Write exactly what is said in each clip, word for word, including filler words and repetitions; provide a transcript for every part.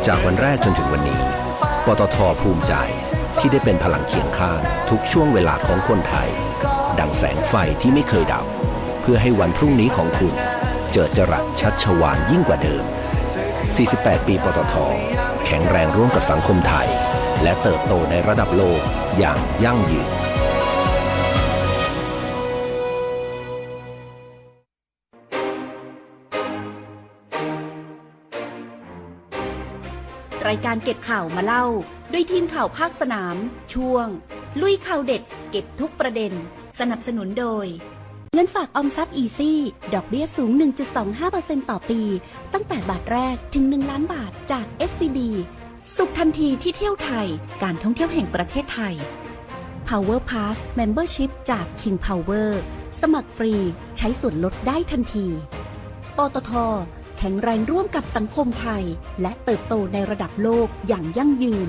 จากวันแรกจนถึงวันนี้ปตท.ภูมิใจที่ได้เป็นพลังเคียงข้างทุกช่วงเวลาของคนไทยดังแสงไฟที่ไม่เคยดับเพื่อให้วันพรุ่งนี้ของคุณเจิดจรัสชัชวาลยิ่งกว่าเดิมสี่สิบแปดปีปตท.แข็งแรงร่วมกับสังคมไทยและเติบโตในระดับโลกอย่างยั่งยืนรายการเก็บข่าวมาเล่าด้วยทีมข่าวภาคสนามช่วงลุยข่าวเด็ดเก็บทุกประเด็นสนับสนุนโดยเงินฝากออมทรัพย์อีซี่ดอกเบี้ยสูง หนึ่งจุดสองห้าเปอร์เซ็นต์ ต่อปีตั้งแต่บาทแรกถึงหนึ่งล้านบาทจาก เอส ซี บี สุขทันทีที่เที่ยวไทยการท่องเที่ยวแห่งประเทศไทย Power Pass Membership จาก King Power สมัครฟรีใช้ส่วนลดได้ทันทีปตท.แข็งแรงร่วมกับสังคมไทยและเติบโตในระดับโลกอย่างยั่งยืน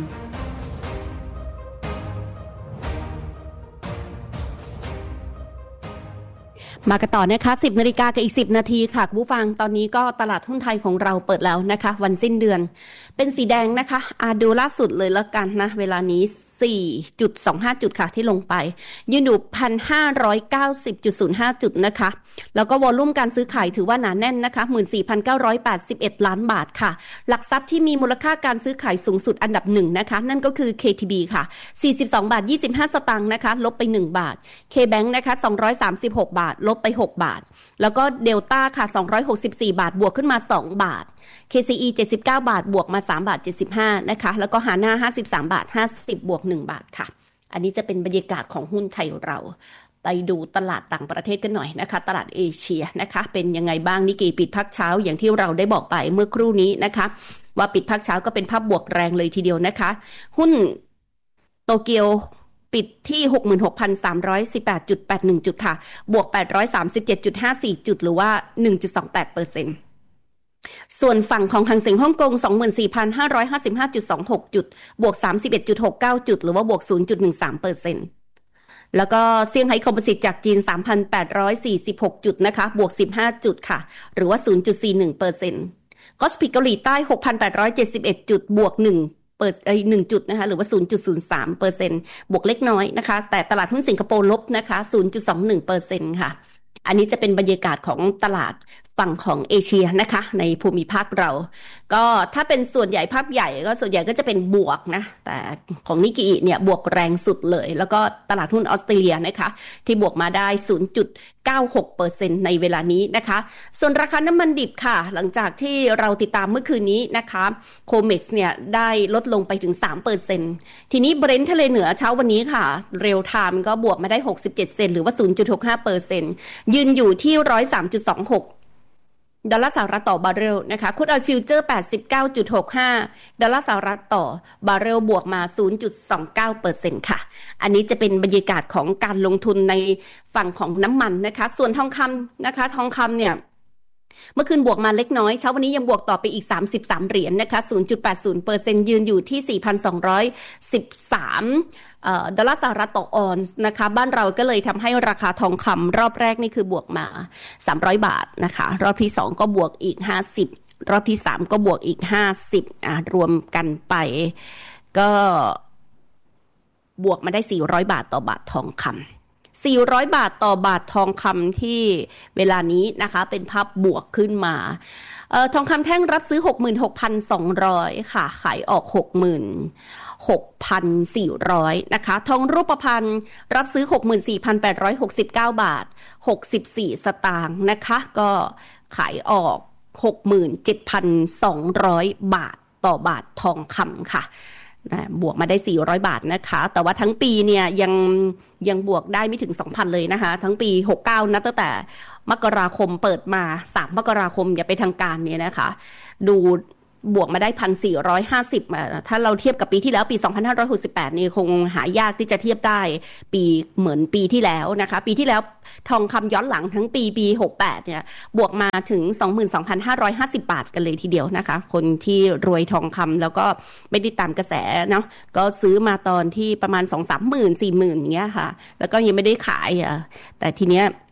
มากันต่อนะคะสิบนาฬิกากับอีกสิบนาทีค่ะคุณผู้ฟังตอนนี้ก็ตลาดหุ้นไทยของเราเปิดแล้วนะคะวันสิ้นเดือนเป็นสีแดงนะคะอาดูล่าสุดเลยแล้วกันนะเวลานี้ สี่จุดสองห้า จุดค่ะที่ลงไปยืนอยู่ หนึ่งพันห้าร้อยเก้าสิบจุดศูนย์ห้า จุดนะคะแล้วก็วอลุ่มการซื้อขายถือว่าหนาแน่นนะคะ หนึ่งหมื่นสี่พันเก้าร้อยแปดสิบเอ็ด ล้านบาทค่ะหลักทรัพย์ที่มีมูลค่าการซื้อขายสูงสุดอันดับหนึ่งนะคะนั่นก็คือ เค ที บี ค่ะสี่สิบสองบาทยี่สิบห้าสตางค์นะคะลบไปหนึ่งบาท K-Bank นะคะสองร้อยสามสิบหกบาทลบไปหกบาทแล้วก็เดลต้าค่ะสองร้อยหกสิบสี่บาทบวกขึ้นมาสองบาท เค ซี อี เจ็ดสิบเก้าบาทบวกมาสามบาทเจ็ดสิบห้านะคะแล้วก็หาหน้าห้าสิบสามบาทห้าสิบบวกหนึ่งบาทค่ะอันนี้จะเป็นบรรยากาศของหุ้นไทยเราไปดูตลาดต่างประเทศกันหน่อยนะคะตลาดเอเชียนะคะเป็นยังไงบ้างนิกเกปิดภาคเช้าอย่างที่เราได้บอกไปเมื่อครู่นี้นะคะว่าปิดภาคเช้าก็เป็นภาพบวกแรงเลยทีเดียวนะคะหุ้นโตเกียวปิดที่ หกหมื่นหกพันสามร้อยสิบแปดจุดแปดหนึ่ง จุดค่ะบวก แปดร้อยสามสิบเจ็ดจุดห้าสี่ จุดหรือว่า หนึ่งจุดสองแปดเปอร์เซ็นต์ ส่วนฝั่งของหังเส็งฮ่องกง สองหมื่นสี่พันห้าร้อยห้าสิบห้าจุดสองหก จุดบวก สามสิบเอ็ดจุดหกเก้า จุดหรือว่าบวก ศูนย์จุดหนึ่งสามเปอร์เซ็นต์ แล้วก็เซี่ยงไฮ้คอมโพสิตจากจีน สามพันแปดร้อยสี่สิบหก จุดนะคะบวกสิบห้าจุดค่ะหรือว่า ศูนย์จุดสี่หนึ่งเปอร์เซ็นต์ คอสพิกเกาหลีใต้ หกพันแปดร้อยเจ็ดสิบเอ็ด จุดบวก1เปิดไอ้หนึ่งจุดนะคะหรือว่า ศูนย์จุดศูนย์สามเปอร์เซ็นต์ บวกเล็กน้อยนะคะแต่ตลาดหุ้นสิงคโปร์ลบนะคะ ศูนย์จุดสองหนึ่งเปอร์เซ็นต์ ค่ะอันนี้จะเป็นบรรยากาศของตลาดฝั่งของเอเชียนะคะในภูมิภาคเราก็ถ้าเป็นส่วนใหญ่ภาพใหญ่ก็ส่วนใหญ่ก็จะเป็นบวกนะแต่ของนิกเกอิเนี่ยบวกแรงสุดเลยแล้วก็ตลาดหุ้นออสเตรเลียนะคะที่บวกมาได้ ศูนย์จุดเก้าหกเปอร์เซ็นต์ ในเวลานี้นะคะส่วนราคาน้ำมันดิบค่ะหลังจากที่เราติดตามเมื่อคืนนี้นะคะโคเม็กซ์เนี่ยได้ลดลงไปถึง สามเปอร์เซ็นต์ ทีนี้เบรนท์ทะเลเหนือเช้าวันนี้ค่ะเรียลไทม์ก็บวกมาได้หกสิบเจ็ดเซนต์หรือว่า ศูนย์จุดหกห้าเปอร์เซ็นต์ ยืนอยู่ที่ หนึ่งร้อยสามจุดสองหกดอลลาร์สหรัฐต่อบาร์เรลนะคะครูดออยล์ฟิวเจอร์ แปดสิบเก้าจุดหกห้าดอลลาร์สหรัฐต่อบาร์เรลบวกมา ศูนย์จุดสองเก้าเปอร์เซ็นต์ ค่ะอันนี้จะเป็นบรรยากาศของการลงทุนในฝั่งของน้ำมันนะคะส่วนทองคำนะคะทองคำเนี่ยเมื่อคืนบวกมาเล็กน้อยเช้าวันนี้ยังบวกต่อไปอีกสามสิบสามเหรียญ นะคะ ศูนย์จุดแปดศูนย์ เปอร์เซ็นต์ ยืนอยู่ที่ สี่พันสองร้อยสิบสามเอ่อดอลลาร์สหรัฐต่อออนซ์นะคะบ้านเราก็เลยทำให้ราคาทองคำรอบแรกนี่คือบวกมาสามร้อยบาทนะคะรอบที่สองก็บวกอีกห้าสิบรอบที่สามก็บวกอีกห้าสิบอ่ะรวมกันไปก็บวกมาได้สี่ร้อยบาทต่อบาททองคำสี่ร้อยบาทต่อบาททองคำที่เวลานี้นะคะเป็นภาพบวกขึ้นมาเอ่อทองคำแท่งรับซื้อ หกหมื่นหกพันสองร้อย ค่ะขายออก หกหมื่นหกพันสี่ร้อย นะคะทองรูปพรรณรับซื้อ หกหมื่นสี่พันแปดร้อยหกสิบเก้า บาทหกสิบสี่สตางค์นะคะก็ขายออก หกหมื่นเจ็ดพันสองร้อย บาทต่อบาททองคำค่ะบวกมาได้สี่ร้อยบาทนะคะแต่ว่าทั้งปีเนี่ยยังยังบวกได้ไม่ถึง สองพัน เลยนะคะทั้งปีหกสิบเก้านับตั้งแต่มกราคมเปิดมาสามมกราคมอย่าไปทางการเนี่ยนะคะดูบวกมาได้ หนึ่งพันสี่ร้อยห้าสิบ ถ้าเราเทียบกับปีที่แล้วปีสองพันห้าร้อยหกสิบแปดนี่คงหายากที่จะเทียบได้ปีเหมือนปีที่แล้วนะคะปีที่แล้วทองคำย้อนหลังทั้งปีปีหกสิบแปดเนี่ยบวกมาถึง สองหมื่นสองพันห้าร้อยห้าสิบ บาทกันเลยทีเดียวนะคะคนที่รวยทองคำแล้วก็ไม่ได้ตามกระแสเนาะก็ซื้อมาตอนที่ประมาณ สองถึงสามหมื่น สี่หมื่นอย่างเงี้ยค่ะแล้วก็ยังไม่ได้ขายอ่ะแต่ทีเนี้ย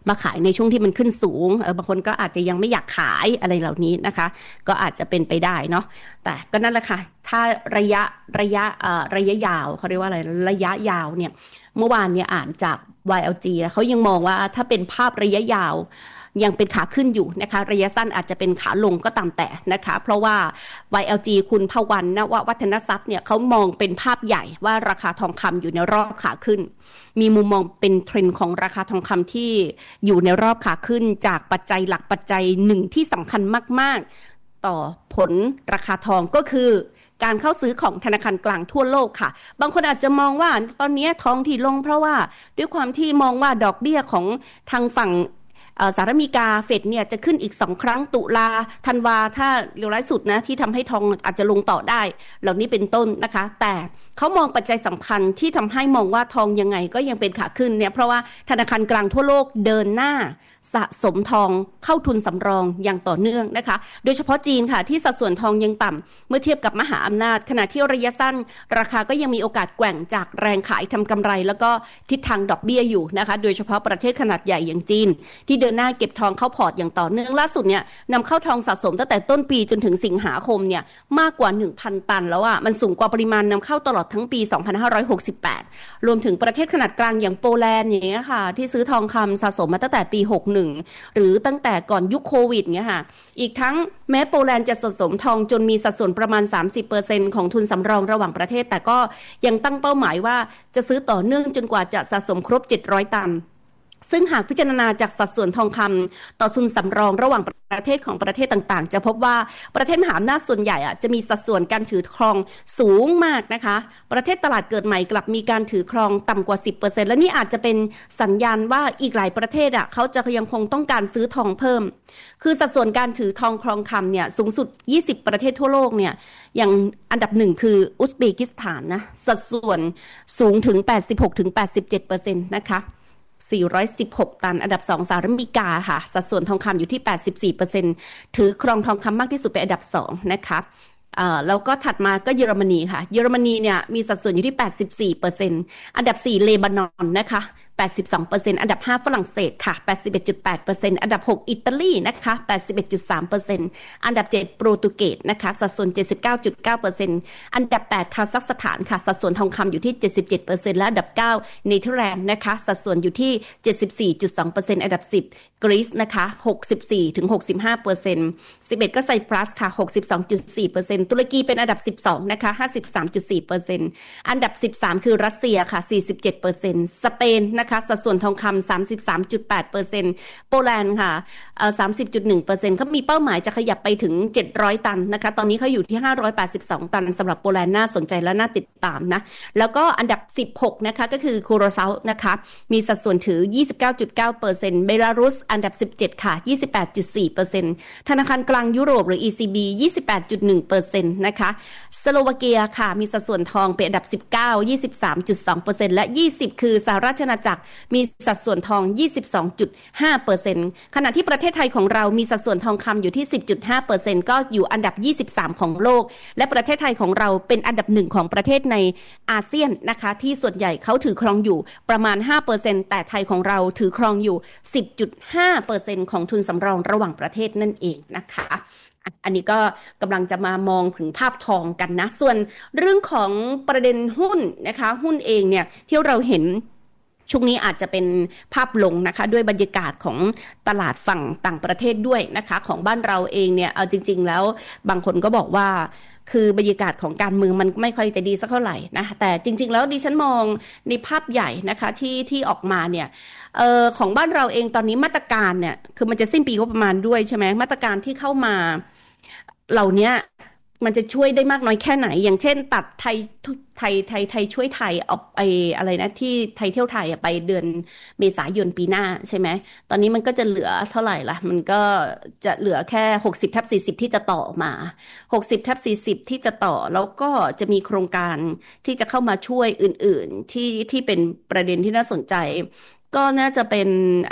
มาขายในช่วงที่มันขึ้นสูงเออบางคนก็อาจจะยังไม่อยากขายอะไรเหล่านี้นะคะก็อาจจะเป็นไปได้เนาะแต่ก็นั่นแหละค่ะถ้าระยะระยะเอ่อระยะยาวเขาเรียกว่าอะไรระยะยาวเนี่ยเมื่อวานเนี่ยอ่านจาก วาย แอล จี แล้วเขายังมองว่าถ้าเป็นภาพระยะยาวยังเป็นขาขึ้นอยู่นะคะระยะสั้นอาจจะเป็นขาลงก็ตามแต่นะคะเพราะว่า วาย แอล จี คุณภวรรณนววัฒนทรัพย์เนี่ยเขามองเป็นภาพใหญ่ว่าราคาทองคำอยู่ในรอบขาขึ้นมีมุมมองเป็นเทรนด์ของราคาทองคำที่อยู่ในรอบขาขึ้นจากปัจจัยหลักปัจจัยหนึ่งที่สำคัญมากๆต่อผลราคาทองก็คือการเข้าซื้อของธนาคารกลางทั่วโลกค่ะบางคนอาจจะมองว่าตอนนี้ทองที่ลงเพราะว่าด้วยความที่มองว่าดอกเบี้ยของทางฝั่งสหรัฐอเมริกาเฟดเนี่ยจะขึ้นอีกสองครั้งตุลาธันวาถ้าเร็วร้ายสุดนะที่ทำให้ทองอาจจะลงต่อได้เหล่านี้เป็นต้นนะคะแต่เขามองปัจจัยสำคัญที่ทำให้มองว่าทองยังไงก็ยังเป็นขาขึ้นเนี่ยเพราะว่าธนาคารกลางทั่วโลกเดินหน้าสะสมทองเข้าทุนสำรองอย่างต่อเนื่องนะคะโดยเฉพาะจีนค่ะที่สัดส่วนทองยังต่ำเมื่อเทียบกับมหาอำนาจขณะที่ระยะสั้นราคาก็ยังมีโอกาสแกว่งจากแรงขายทำกำไรแล้วก็ทิศทางดอกเบี้ยอยู่นะคะโดยเฉพาะประเทศขนาดใหญ่อย่างจีนที่เดินหน้าเก็บทองเข้าพอร์ตอย่างต่อเนื่องล่าสุดเนี่ยนำเข้าทองสะสมตั้งแต่ต้นปีจนถึงสิงหาคมเนี่ยมากกว่า หนึ่งพัน ตันแล้วอ่ะมันสูงกว่าปริมาณนำเข้าตลอดทั้งปีสองพันห้าร้อยหกสิบแปดรวมถึงประเทศขนาดกลางอย่างโปแลนด์อย่างเงี้ยค่ะที่ซื้อทองคำสะสมมาตั้งแต่ปีหกสิบเอ็ดหรือตั้งแต่ก่อนยุคโควิดเนี่ยค่ะอีกทั้งแม้โปแลนด์จะสะสมทองจนมีสัดส่วนประมาณ สามสิบเปอร์เซ็นต์ ของทุนสำรองระหว่างประเทศแต่ก็ยังตั้งเป้าหมายว่าจะซื้อต่อเนื่องจนกว่าจะสะสมครบเจ็ดร้อยตันซึ่งหากพิจารณาจากสัดส่วนทองคำต่อทุนสำรองระหว่างประเทศของประเทศต่างๆจะพบว่าประเทศมหาอำนาจส่วนใหญ่อะจะมีสัดส่วนการถือครองสูงมากนะคะประเทศตลาดเกิดใหม่กลับมีการถือครองต่ำกว่า สิบเปอร์เซ็นต์ และนี่อาจจะเป็นสัญญาณว่าอีกหลายประเทศอะเขาจะยังคงต้องการซื้อทองเพิ่มคือสัดส่วนการถือทองครองคำเนี่ยสูงสุดยี่สิบประเทศทั่วโลกเนี่ยอย่างอันดับหนึ่งคืออุซเบกิสถานนะสัดส่วนสูงถึง แปดสิบหกถึงแปดสิบเจ็ดเปอร์เซ็นต์ นะคะสี่ร้อยสิบหกตันอันดับสองสหรัฐอเมริกาค่ะสัดส่วนทองคำอยู่ที่ แปดสิบสี่เปอร์เซ็นต์ ถือครองทองคำมากที่สุดเป็นอันดับสองนะคะอ่าแล้วก็ถัดมาก็เยอรมนีค่ะเยอรมนีเนี่ยมีสัดส่วนอยู่ที่ แปดสิบสี่เปอร์เซ็นต์ อันดับสี่เลบานอนนะคะแปดสิบสองเปอร์เซ็นต์ อันดับห้าฝรั่งเศสค่ะ แปดสิบเอ็ดจุดแปดเปอร์เซ็นต์ อันดับหกอิตาลีนะคะ แปดสิบเอ็ดจุดสามเปอร์เซ็นต์ อันดับเจ็ดโปรตุเกสนะคะสัดส่วน เจ็ดสิบเก้าจุดเก้าเปอร์เซ็นต์ อันดับแปดคาซัคสถานค่ะสัดส่วนทองคำอยู่ที่ เจ็ดสิบเจ็ดเปอร์เซ็นต์ และอันดับเก้าเนเธอร์แลนด์นะคะสัดส่วนอยู่ที่ เจ็ดสิบสี่จุดสองเปอร์เซ็นต์ อันดับสิบกรีซนะคะ หกสิบสี่ถึงหกสิบห้าเปอร์เซ็นต์ สิบเอ็ดก็ไซปรัสค่ะ หกสิบสองจุดสี่เปอร์เซ็นต์ ตุรกีเป็นอันดับสิบสองนะคะ ห้าสิบสามจุดสี่เปอร์เซ็นต์ อันดับสิบสามคือรัสเซียค่ะ สี่สิบเจ็ดเปอร์เซ็นต์ สเปนนะคะสัดส่วนทองคำ สามสิบสามจุดแปดเปอร์เซ็นต์ โปแลนด์ค่ะเอ่อ สามสิบจุดหนึ่งเปอร์เซ็นต์ เขามีเป้าหมายจะขยับไปถึงเจ็ดร้อยตันนะคะตอนนี้เขาอยู่ที่ห้าร้อยแปดสิบสองตันสำหรับโปแลนด์น่าสนใจและน่าติดตามนะแล้วก็อันดับสิบหกนะคะก็คือคูโรเซานะคะมีสัดส่วนถือ ยี่สิบเก้าจุดเก้าเปอร์เซ็นต์ เบลารุสอันดับสิบเจ็ดค่ะ ยี่สิบแปดจุดสี่เปอร์เซ็นต์ ธนาคารกลางยุโรปหรือ อี ซี บี ยี่สิบแปดจุดหนึ่งเปอร์เซ็นต์ นะคะสโลวาเกียค่ะมีสัดส่วนทองเป็นอันดับสิบเก้า ยี่สิบสามจุดสองเปอร์เซ็นต์ และยี่สิบคือสหราชอาณาจักรมีสัดส่วนทอง ยี่สิบสองจุดห้าเปอร์เซ็นต์ ขณะที่ประเทศไทยของเรามีสัดส่วนทองคำอยู่ที่ สิบจุดห้าเปอร์เซ็นต์ ก็อยู่อันดับยี่สิบสามของโลกและประเทศไทยของเราเป็นอันดับหนึ่งของประเทศในอาเซียนนะคะที่ส่วนใหญ่เขาถือครองอยู่ประมาณ ห้าเปอร์เซ็นต์ แต่ไทยของเราถือครองอยู่ สิบจุดห้าเปอร์เซ็นต์ ของทุนสำรองระหว่างประเทศนั่นเองนะคะอันนี้ก็กำลังจะมามองถึงภาพทองกันนะส่วนเรื่องของประเด็นหุ้นนะคะหุ้นเองเนี่ยที่เราเห็นช่วงนี้อาจจะเป็นภาพลงนะคะด้วยบรรยากาศของตลาดฝั่งต่างประเทศด้วยนะคะของบ้านเราเองเนี่ยเอาจริงๆแล้วบางคนก็บอกว่าคือบรรยากาศของการเมืองมันไม่ค่อยจะดีสักเท่าไหร่นะแต่จริงๆแล้วดิฉันมองในภาพใหญ่นะคะที่ที่ออกมาเนี่ยเอ่อของบ้านเราเองตอนนี้มาตรการเนี่ยคือมันจะสิ้นปีงบประมาณด้วยใช่ไหมมาตรการที่เข้ามาเหล่านี้มันจะช่วยได้มากน้อยแค่ไหนอย่างเช่นตัดไทยไทยไทยไทยช่วยไทยเอาไปอะไรนะที่ไทยเที่ยวไทยไปเดือนเมษายนปีหน้าใช่ไหมตอนนี้มันก็จะเหลือเท่าไหร่ล่ะมันก็จะเหลือแค่หกสิบทับสี่สิบที่จะต่อมาหกสิบทับสี่สิบที่จะต่อแล้วก็จะมีโครงการที่จะเข้ามาช่วยอื่นๆที่ที่เป็นประเด็นที่น่าสนใจก็น่าจะเป็นไอ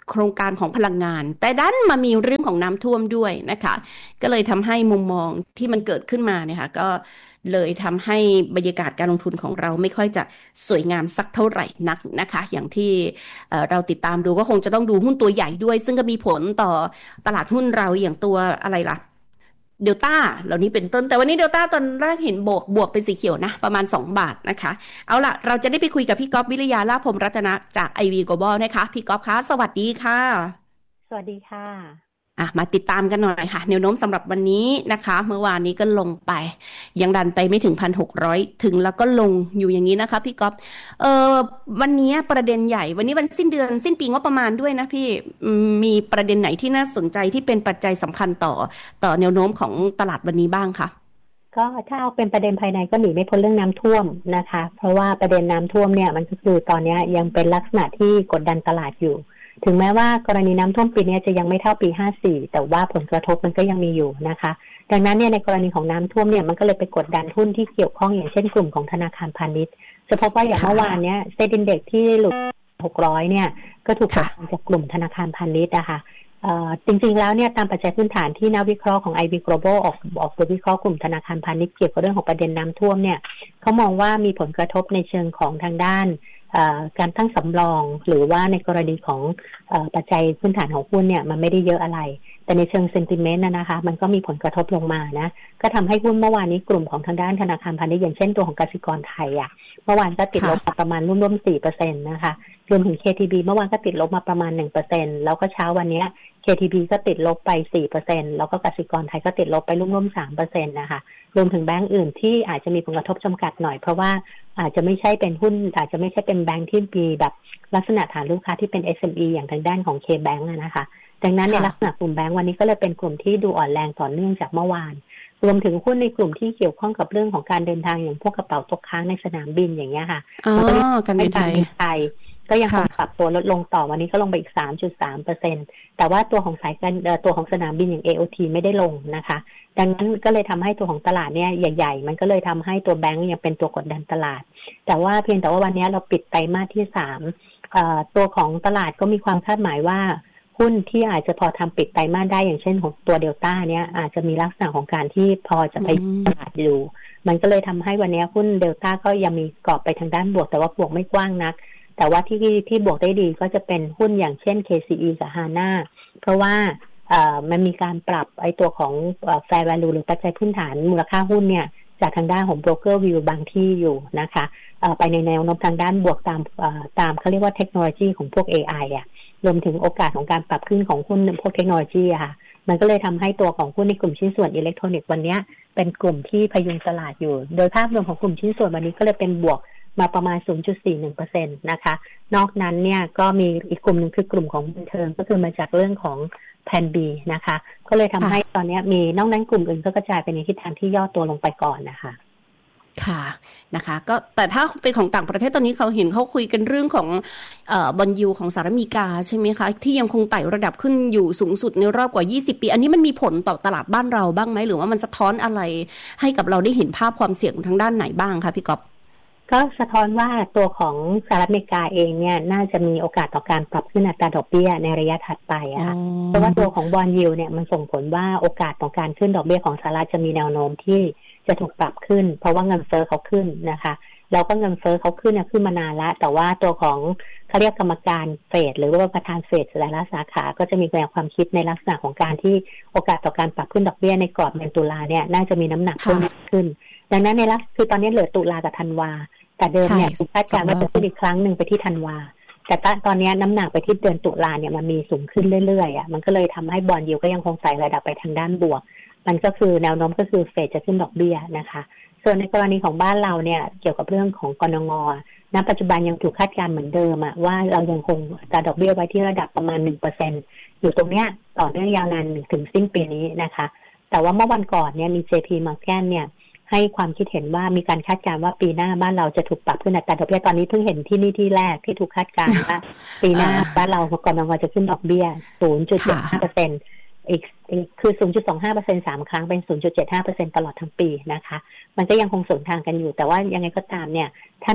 โครงการของพลังงานแต่ดันมามีเรื่องของน้ำท่วมด้วยนะคะก็เลยทำให้มุมมองที่มันเกิดขึ้นมาเนี่ยค่ะก็เลยทำให้บรรยากาศการลงทุนของเราไม่ค่อยจะสวยงามสักเท่าไหร่นักนะคะอย่างที่เราติดตามดูก็คงจะต้องดูหุ้นตัวใหญ่ด้วยซึ่งก็มีผลต่อตลาดหุ้นเราอย่างตัวอะไรล่ะเดลต้าเหล่านี้เป็นต้นแต่วันนี้เดลต้าตอนแรกเห็นบวกบวกเป็นสีเขียวนะประมาณสองบาทนะคะเอาล่ะเราจะได้ไปคุยกับพี่ก๊อฟวิริยาลาภพรหมรัตนะจาก ไอ วี Global นะคะพี่ก๊อฟคะสวัสดีค่ะสวัสดีค่ะอ่ะมาติดตามกันหน่อยค่ะแนวโน้มสำหรับวันนี้นะคะเมื่อวานนี้ก็ลงไปยังดันไปไม่ถึง หนึ่งพันหกร้อย ถึงแล้วก็ลงอยู่อย่างนี้นะคะพี่ก๊อฟเอ่อวันนี้ประเด็นใหญ่วันนี้วันสิ้นเดือนสิ้นปีงบประมาณด้วยนะพี่มีประเด็นไหนที่น่าสนใจที่เป็นปัจจัยสำคัญต่อต่อแนวโน้มของตลาดวันนี้บ้างคะก็ถ้าเอาเป็นประเด็นภายในก็หนีไม่พ้นเรื่องน้ำท่วมนะคะเพราะว่าประเด็นน้ำท่วมเนี่ยมันก็คือตอนนี้ยังเป็นลักษณะที่กดดันตลาดอยู่ถึงแม้ว่ากรณีน้ำท่วมปีนี้จะยังไม่เท่าปีห้าสี่แต่ว่าผลกระทบมันก็ยังมีอยู่นะคะดังนั้นเนี่ยในกรณีของน้ำท่วมเนี่ยมันก็เลยไปกดดันหุ้นที่เกี่ยวข้องอย่างเช่นกลุ่มของธนาคารพาณิชย์จะพบว่าอย่างเมื่อวานเนี้ยเซ็ตอินเด็กซ์ที่หลุดหกร้อยเนี่ยก็ถูกกดดันจากกลุ่มธนาคารพาณิชย์นะคะเอ่อจริงๆแล้วเนี่ยตามปัจจัยพื้นฐานที่นักวิเคราะห์ของ ไอ วี Global ออกออกบทวิเคราะห์กลุ่มธนาคารพาณิชย์เกี่ยวกับเรื่องของประเด็นน้ำท่วมเนี่ยเขามองว่ามีผลกระทบในเชิงของทางด้านการตั้งสำรองหรือว่าในกรณีของปัจจัยพื้นฐานของหุ้นเนี่ยมันไม่ได้เยอะอะไรแต่ในเชิงเซนติเมนต์นะคะมันก็มีผลกระทบลงมานะก็ทำให้หุ้นเมื่อวานนี้กลุ่มของทางด้านธนาคารพาณิชย์อย่างเช่นตัวของกสิกรไทยอ่ะเมื่อวานก็ติดลบประมาณร่วมๆ สี่เปอร์เซ็นต์ นะคะรวมถึง เค ที บี เมื่อวานก็ติดลบมาประมาณ หนึ่งเปอร์เซ็นต์ แล้วก็เช้าวันนี้ เค ที บี ก็ติดลบไป สี่เปอร์เซ็นต์ แล้วก็กสิกรไทยก็ติดลบไปร่วมๆ สามเปอร์เซ็นต์ นะคะรวมถึงแบงก์อื่นที่อาจจะมีผลกระทบจำกัดหน่อยเพราะว่าอาจจะไม่ใช่เป็นหุ้นอาจจะไม่ใช่เป็นแบงก์ที่มีแบบลักษณะฐานลูกค้าที่เป็น เอส เอ็ม อี อย่างทางด้านของ K-Bank นะคะดังนั้นในลักษณะกลุ่มแบงก์วันนี้ก็เลยเป็นกลุ่มที่ดูอ่อนแรงต่อเนื่องจากเมื่อวานรวมถึงหุ้นในกลุ่มที่เกี่ยวข้องกับเรื่องของการเดินทางอย่างพวกกระเป๋าตกค้างในสนามบินอย่างเงี้ยค่ะอ๋อการบินไทยก็ยังคงปรับตัวลดลงต่อวันนี้ก็ลงไปอีก สามจุดสามเปอร์เซ็นต์ แต่ว่าตัวของสายการตัวของสนามบินอย่าง เอ โอ ที ไม่ได้ลงนะคะดังนั้นก็เลยทำให้ตัวของตลาดเนี่ยใหญ่ๆมันก็เลยทำให้ตัวแบงก์ยังเป็นตัวกดดันตลาดแต่ว่าเพียงแต่ว่าวันนี้เราปิดไตรมาสที่สามตัวของตลาดก็มีความคาดหมายว่าหุ้นที่อาจจะพอทำปิดไตรมาสได้อย่างเช่นของตัวเดลต้าเนี่ยอาจจะมีลักษณะของการที่พอจะไปตลาดอยู่มันก็เลยทำให้วันนี้หุ้นเดลต้าก็ยังมีกรอบไปทางด้านบวกแต่ว่าบวกไม่กว้างนักแต่ว่าที่ที่บวกได้ดีก็จะเป็นหุ้นอย่างเช่น เค ซี อี กับ ฮาน่า เพราะว่าเอ่อมันมีการปรับไอ้ตัวของเอ่อ Fair Value หรือปัจจัยพื้นฐานมูลค่าหุ้นเนี่ยจากทางด้านของ Broker View บางที่อยู่นะคะเอ่อไปในแนวโน้มทางด้านบวกตามเอ่อตามเขาเรียกว่าเทคโนโลยีของพวก เอ ไอ อ่ะรวมถึงโอกาสของการปรับขึ้นของหุ้นพวกเทคโนโลยีอะค่ะมันก็เลยทำให้ตัวของหุ้นในกลุ่มชิ้นส่วนอิเล็กทรอนิกส์วันนี้เป็นกลุ่มที่พยุงตลาดอยู่โดยภาพรวมของกลุ่มชิ้นส่วนวันนี้ก็เลยเป็นบวกมาประมาณ ศูนย์จุดสี่หนึ่งเปอร์เซ็นต์ นะคะนอกนั้นเนี่ยก็มีอีกกลุ่มนึงคือกลุ่มของบันเทิงก็คือมาจากเรื่องของแพน B นะคะก็เลยทำให้ตอนนี้มีนอกนั้นกลุ่มอื่นก็กระจายไปในทิศทางที่ย่อตัวลงไปก่อนนะคะค่ะนะคะก็แต่ถ้าเป็นของต่างประเทศตอนนี้เขาเห็นเขาคุยกันเรื่องของเอ่อบอนด์ยิลด์ของสหรัฐอเมริกาใช่ไหมคะที่ยังคงไต่ระดับขึ้นอยู่สูงสุดในรอบกว่ายี่สิบปีอันนี้มันมีผลต่อตลาดบ้านเราบ้างไหมหรือว่ามันสะท้อนอะไรให้กับเราได้เห็นภาพความเสี่ยงทางด้านไหนบ้างคะพี่ก๊อฟก็สะท้อนว่าตัวของสหรัฐอเมริกาเองเนี่ยน่าจะมีโอกาสต่อการปรับขึ้นอัตราดอกเบี้ยในระยะถัดไปอะค่ะเพราะว่าตัวของบอนด์ยิลด์เนี่ยมันส่งผลว่าโอกาสต่อการขึ้นดอกเบี้ยของสหรัฐจะมีแนวโน้มที่จะถูกปรับขึ้นเพราะว่าเงินเฟ้อเขาขึ้นนะคะแล้วก็เงินเฟ้อเขาขึ้นเนี่ยขึ้นมานานแล้วแต่ว่าตัวของเขาเรียกกรรมการเฟดหรือว่าประธานเฟดแต่ละสาขาก็จะมีแนวความคิดในลักษณะของการที่โอกาสต่อการปรับขึ้นดอกเบี้ยในกรอบเดือนตุลาเนี่ยน่าจะมีน้ำหนักเพิ่มขึ้นดังนั้นในลักคือตอนนี้เหลือตุลากับธันวาแต่เดิมเนี่ยคาดการณ์ว่าจะขึ้นอีกครั้งหนึ่งไปที่ธันวาแต่ตอนนี้น้ำหนักไปที่เดือนตุลาเนี่ยมันมีสูงขึ้นเรื่อยๆอ่ะมันก็เลยทำให้บอนด์ยิลด์ก็ยังคงไต่ระดับไปทางด้านบวกมันก็คือแนวโน้มก็คือเฟดจะขึ้นดอกเบี้ยนะคะส่วนในกรณีของบ้านเราเนี่ยเกี่ยวกับเรื่องของกนง.ณปัจจุบันยังถูกคาดการณ์เหมือนเดิมอ่ะว่าเรายังคงอัตราดอกเบี้ยไว้ที่ระดับประมาณ หนึ่งเปอร์เซ็นต์ อยู่ตรงเนี้ยต่อเนื่องยาวนานถึงสิ้นปีนี้นะคะแต่ว่าเมื่อวันก่อนเนี่ยมี เจ พี Morgan เนี่ยให้ความคิดเห็นว่ามีการคาดการณ์ว่าปีหน้าบ้านเราจะถูกปรับขึ้นอัตราดอกเบี้ยตอนนี้เพิ่งเห็นที่นี่ที่แรกที่ถูกคาดการณ์ว่าปีหน้าบ้านเรากนง.จะขึ้นดอกเบี้ย ศูนย์จุดเจ็ดห้าเปอร์เซ็นต์ อีกคือ ศูนย์จุดสองห้าเปอร์เซ็นต์ สามครั้งเป็น ศูนย์จุดเจ็ดห้าเปอร์เซ็นต์ ตลอดทั้งปีนะคะมันก็ยังคงสวนทางกันอยู่แต่ว่ายังไงก็ตามเนี่ยถ้านับ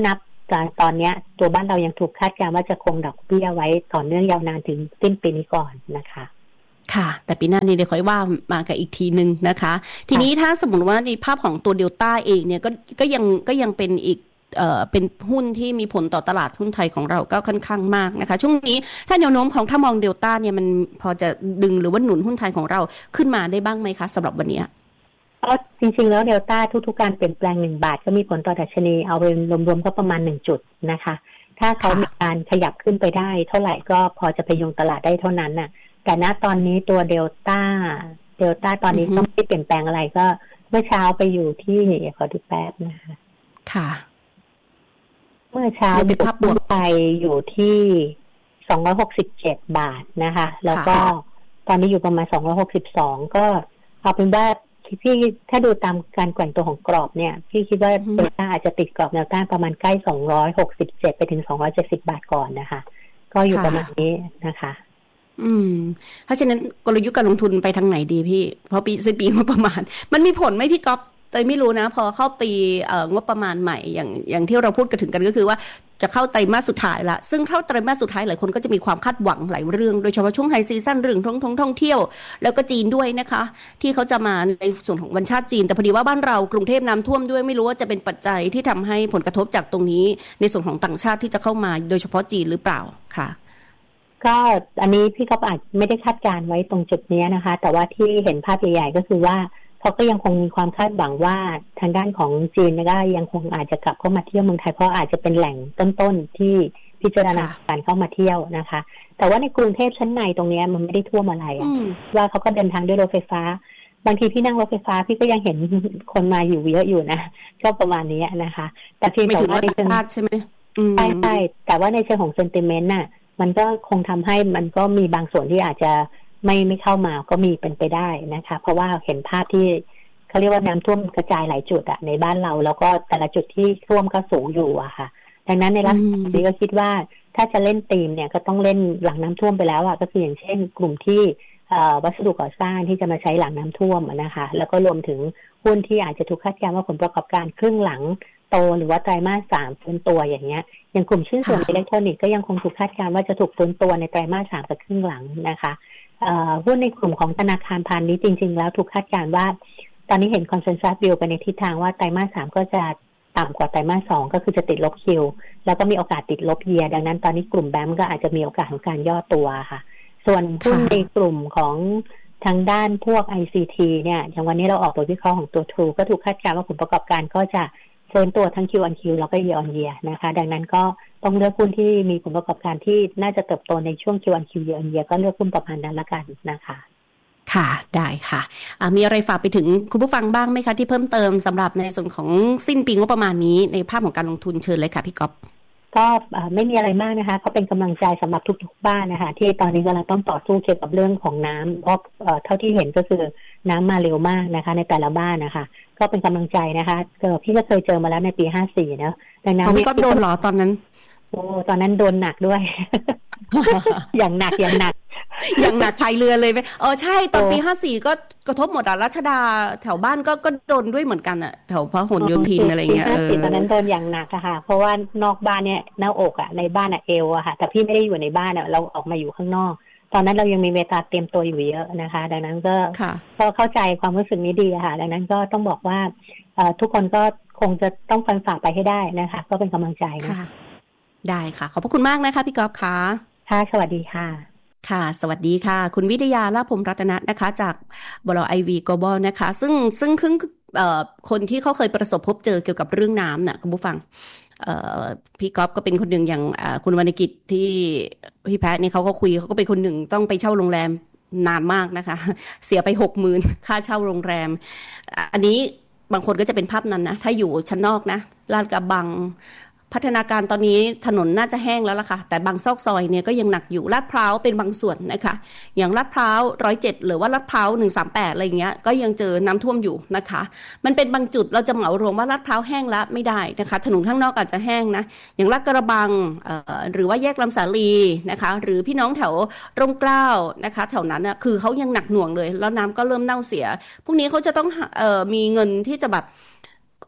ตอนตอนนี้ตัวบ้านเรายังถูกคาดการณ์ว่าจะคงดอกเบี้ยไว้ต่อเนื่องยาวนานถึงสิ้นปีนี้ก่อนนะคะค่ะแต่ปีหน้านี้เดี๋ยวค่อยว่ามากันอีกทีนึงนะคะทีนี้ถ้าสมมติว่าในภาพของตัวเดลต้าเองเนี่ยก็ก็ยังก็ยังเป็นอีกเอ่อเป็นหุ้นที่มีผลต่อตลาดหุ้นไทยของเราก็ค่อนข้างมากนะคะช่วงนี้ถ้าแนวโน้มของถ้ามองเดลต้าเนี่ยมันพอจะดึงหรือว่าหนุนหุ้นไทยของเราขึ้นมาได้บ้างไหมคะสำหรับวันนี้ก็จริงๆแล้วเดลต้าทุกๆการเปลี่ยนแปลงหนึ่งบาทก็มีผลต่อดัชนีเอาเป็นรวมๆก็ประมาณหนึ่งจุดนะคะถ้าเขามีการขยับขึ้นไปได้เท่าไหร่ก็พอจะพยุงตลาดได้เท่านั้นน่ะแต่ณตอนนี้ตัวเดลต้าเดลต้าตอนนี้ก็ไม่เปลี่ยนแปลงอะไรก็เมื่อเช้าไปอยู่ที่ขอดูแป๊บนะคะค่ะเมื่อเช้าดูภาพบวกไปอยู่ที่สองร้อยหกสิบเจ็ดบาทนะคะแล้วก็ตอนนี้อยู่ประมาณสองร้อยหกสิบสองก็เอาเป็นว่าพี่ถ้าดูตามการแกว่งตัวของกรอบเนี่ยพี่คิดว่าเดลต้าอาจจะติดกรอบแนวต้านประมาณใกล้สองร้อยหกสิบเจ็ดไปถึงสองร้อยเจ็ดสิบบาทก่อนนะคะก็อยู่ประมาณนี้นะคะอืมเพราะฉะนั้นกลยุทธ์การลงทุนไปทางไหนดีพี่เพราะปีสิ้นปีงบประมาณมันมีผลไหมพี่ก๊อฟเตยไม่รู้นะพอเข้าปีเอ่องบประมาณใหม่อย่างอย่างที่เราพูดกันถึงกันก็คือว่าจะเข้าไตรมาสสุดท้ายละซึ่งเข้าไตรมาสสุดท้ายหลายคนก็จะมีความคาดหวังหลายเรื่องโดยเฉพาะช่วงไฮซีซั่นเรื่องท่องท่องท่องเที่ยวแล้วก็จีนด้วยนะคะที่เขาจะมาในส่วนของวันชาติจีนแต่พอดีว่าบ้านเรากรุงเทพน้ำท่วมด้วยไม่รู้ว่าจะเป็นปัจจัยที่ทำให้ผลกระทบจากตรงนี้ในส่วนของต่างชาติที่จะเข้ามาโดยเฉพาะจีนหรือเปล่าค่ะก็อันนี้พี่ก็อาจไม่ได้คาดการไว้ตรงจุดนี้นะคะแต่ว่าที่เห็นภาพใหญ่ๆก็คือว่าเขาก็ยังคงมีความคาดหวังว่าทางด้านของจีนก็ยังคงอาจจะกลับเข้ามาเที่ยวเมืองไทยเพราะอาจจะเป็นแหล่งต้นๆที่พิจารณาการเข้ามาเที่ยวนะคะแต่ว่าในกรุงเทพชั้นในตรงนี้มันไม่ได้ท่วมอะไรอ่ะว่าเขาก็เดินทางด้วยรถไฟฟ้าบางทีพี่นั่งรถไฟฟ้าพี่ก็ยังเห็นคนมาอยู่เยอะอยู่นะก็ประมาณนี้นะคะแต่เพียงแต่ว่าในเชิงใช่ไหมใช่ใช่แต่ว่าในเชิงของเซนติเมนต์น่ะมันก็คงทำให้มันก็มีบางส่วนที่อาจจะไม่ไม่เข้ามาก็มีเป็นไปได้นะคะเพราะว่าเห็นภาพที่เขาเรียกว่าน้ำท่วมกระจายหลายจุดอะในบ้านเราแล้วก็แต่ละจุดที่ท่วมก็สูงอยู่อะค่ะดังนั้นในลักษณะนี้ก็คิดว่าถ้าจะเล่นธีมเนี่ยก็ต้องเล่นหลังน้ำท่วมไปแล้วอะก็คืออย่างเช่นกลุ่มที่วัสดุก่อสร้างที่จะมาใช้หลังน้ำท่วมนะคะแล้วก็รวมถึงหุ้นที่อาจจะถูกคาดการณ์ว่าผลประกอบการครึ่งหลังโตหรือว่าไตรมาสสามฟื้นตัวอย่างเงี้ยอย่างกลุ่มชิ้นส่วนอิเล็กทรอนิกส์ก็ยังคงถูกคาดการณ์ว่าจะถูกฟื้นตัวในไตรมาสสามกับครึ่งหลังนะคะหุ้นในกลุ่มของธนาคารพาณิชย์จริงๆแล้วถูกคาดการณ์ว่าตอนนี้เห็นคอนเซนแซสวิวไปในทิศทางว่าไตรมาสสามก็จะต่ำกว่าไตรมาสสองก็คือจะติดลบคิวแล้วก็มีโอกาสติดลบเยียร์ดังนั้นตอนนี้กลุ่มแบงก์ก็อาจจะมีโอกาสของการย่อตัวค่ะส่วนหุ้นในกลุ่มของทางด้านพวก ไอ ซี ที เนี่ยอย่างวันนี้เราออกตัววิเคราะห์ของตัว True ก็ถูกคาดการณ์ว่าผลประกอบการก็จะเพิ่มตัวทั้ง Q on Q แล้วก็ Year on Year นะคะดังนั้นก็ต้องเลือกหุ้นที่มีผลประกอบการที่น่าจะเติบโตในช่วง Q on Q Year on Year ก็เลือกหุ้นประมาณนั้นละกันนะคะค่ะได้ค่ะมีอะไรฝากไปถึงคุณผู้ฟังบ้างไหมคะที่เพิ่มเติมสำหรับในส่วนของสิ้นปีงบประมาณนี้ในภาพของการลงทุนเชิญเลยค่ะพี่ก๊อฟก็ไม่มีอะไรมากนะคะก็เป็นกำลังใจสำหรับทุกๆบ้านนะคะที่ตอนนี้กำลังต้องต่อสู้เกี่ยวกับเรื่องของน้ำเพราะเท่าที่เห็นก็คือน้ำมาเร็วมากนะคะในแต่ละบ้านนะคะก็เป็นกำลังใจนะคะพี่ก็เคยเจอมาแล้วในปีห้าสี่นะดังนั้นพี่ก็โดนหรอตอนนั้นโอ้ตอนนั้นโดนหนักด้วย อย่างหนักอย่างหนักอย่างหนักพายเรือเลยไหมเออใช่ตอนปีห้าสี่ก็กระทบหมดอ่ะรัชดาแถวบ้านก็ก็โดนด้วยเหมือนกันอ่ะแถวพหลโยธินอะไรเงี้ยเออตอนนั้นโดนอย่างหนักอะค่ะเพราะว่านอกบ้านเนี่ยหน้าอกอะในบ้านอะเอวอะค่ะแต่พี่ไม่ได้อยู่ในบ้านอะเราออกมาอยู่ข้างนอกตอนนั้นเรายังมีเวลาเตรียมตัวอยู่เยอะนะคะดังนั้นก็ก็เข้าใจความรู้สึกนี้ดีอะค่ะดังนั้นก็ต้องบอกว่าทุกคนก็คงจะต้องฟันฝ่าไปให้ได้นะคะก็เป็นกำลังใจนะคะได้ค่ะขอบพระคุณมากนะคะพี่ก๊อฟค่ะค่ะสวัสดีค่ะค่ะสวัสดีค่ะคุณวิทยาลาภพรหมรัตนะนะคะจากบล.ไอ วี Global นะคะซึ่งซึ่งคือเอ่อคนที่เขาเคยประสบพบเจอเกี่ยวกับเรื่องน้ำน่ะคุณผู้ฟังเอ่อพี่ก๊อฟก็เป็นคนหนึ่งอย่างคุณวรรณกิจที่พี่แพทย์นี่เขาก็คุยเขาก็เป็นคนหนึ่งต้องไปเช่าโรงแรมนานมากนะคะเสียไป หกหมื่น ค่าเช่าโรงแรมอันนี้บางคนก็จะเป็นภาพนั้นนะถ้าอยู่ชั้นนอกนะลาดกระบังพัฒนาการตอนนี้ถนนน่าจะแห้งแล้วล่ะค่ะแต่บางซอกซอยเนี่ยก็ยังหนักอยู่ลาดพร้าวเป็นบางส่วนนะคะอย่างลาดพร้าวหนึ่งร้อยเจ็ดหรือว่าลาดพร้าวหนึ่งสามแปดอะไรอย่างเงี้ยก็ยังเจอน้ำท่วมอยู่นะคะมันเป็นบางจุดเราจะเหมารวมว่าลาดพร้าวแห้งแล้วไม่ได้นะคะถนนข้างนอกอาจจะแห้งนะอย่างลาดกระบังเอ่อหรือว่าแยกลำสาลีนะคะหรือพี่น้องแถวร่มเกล้านะคะแถวนั้นน่ะคือเขายังหนักหน่วงเลยแล้วน้ำก็เริ่มเน่าเสียพวกนี้เขาจะต้องเอ่อมีเงินที่จะแบบ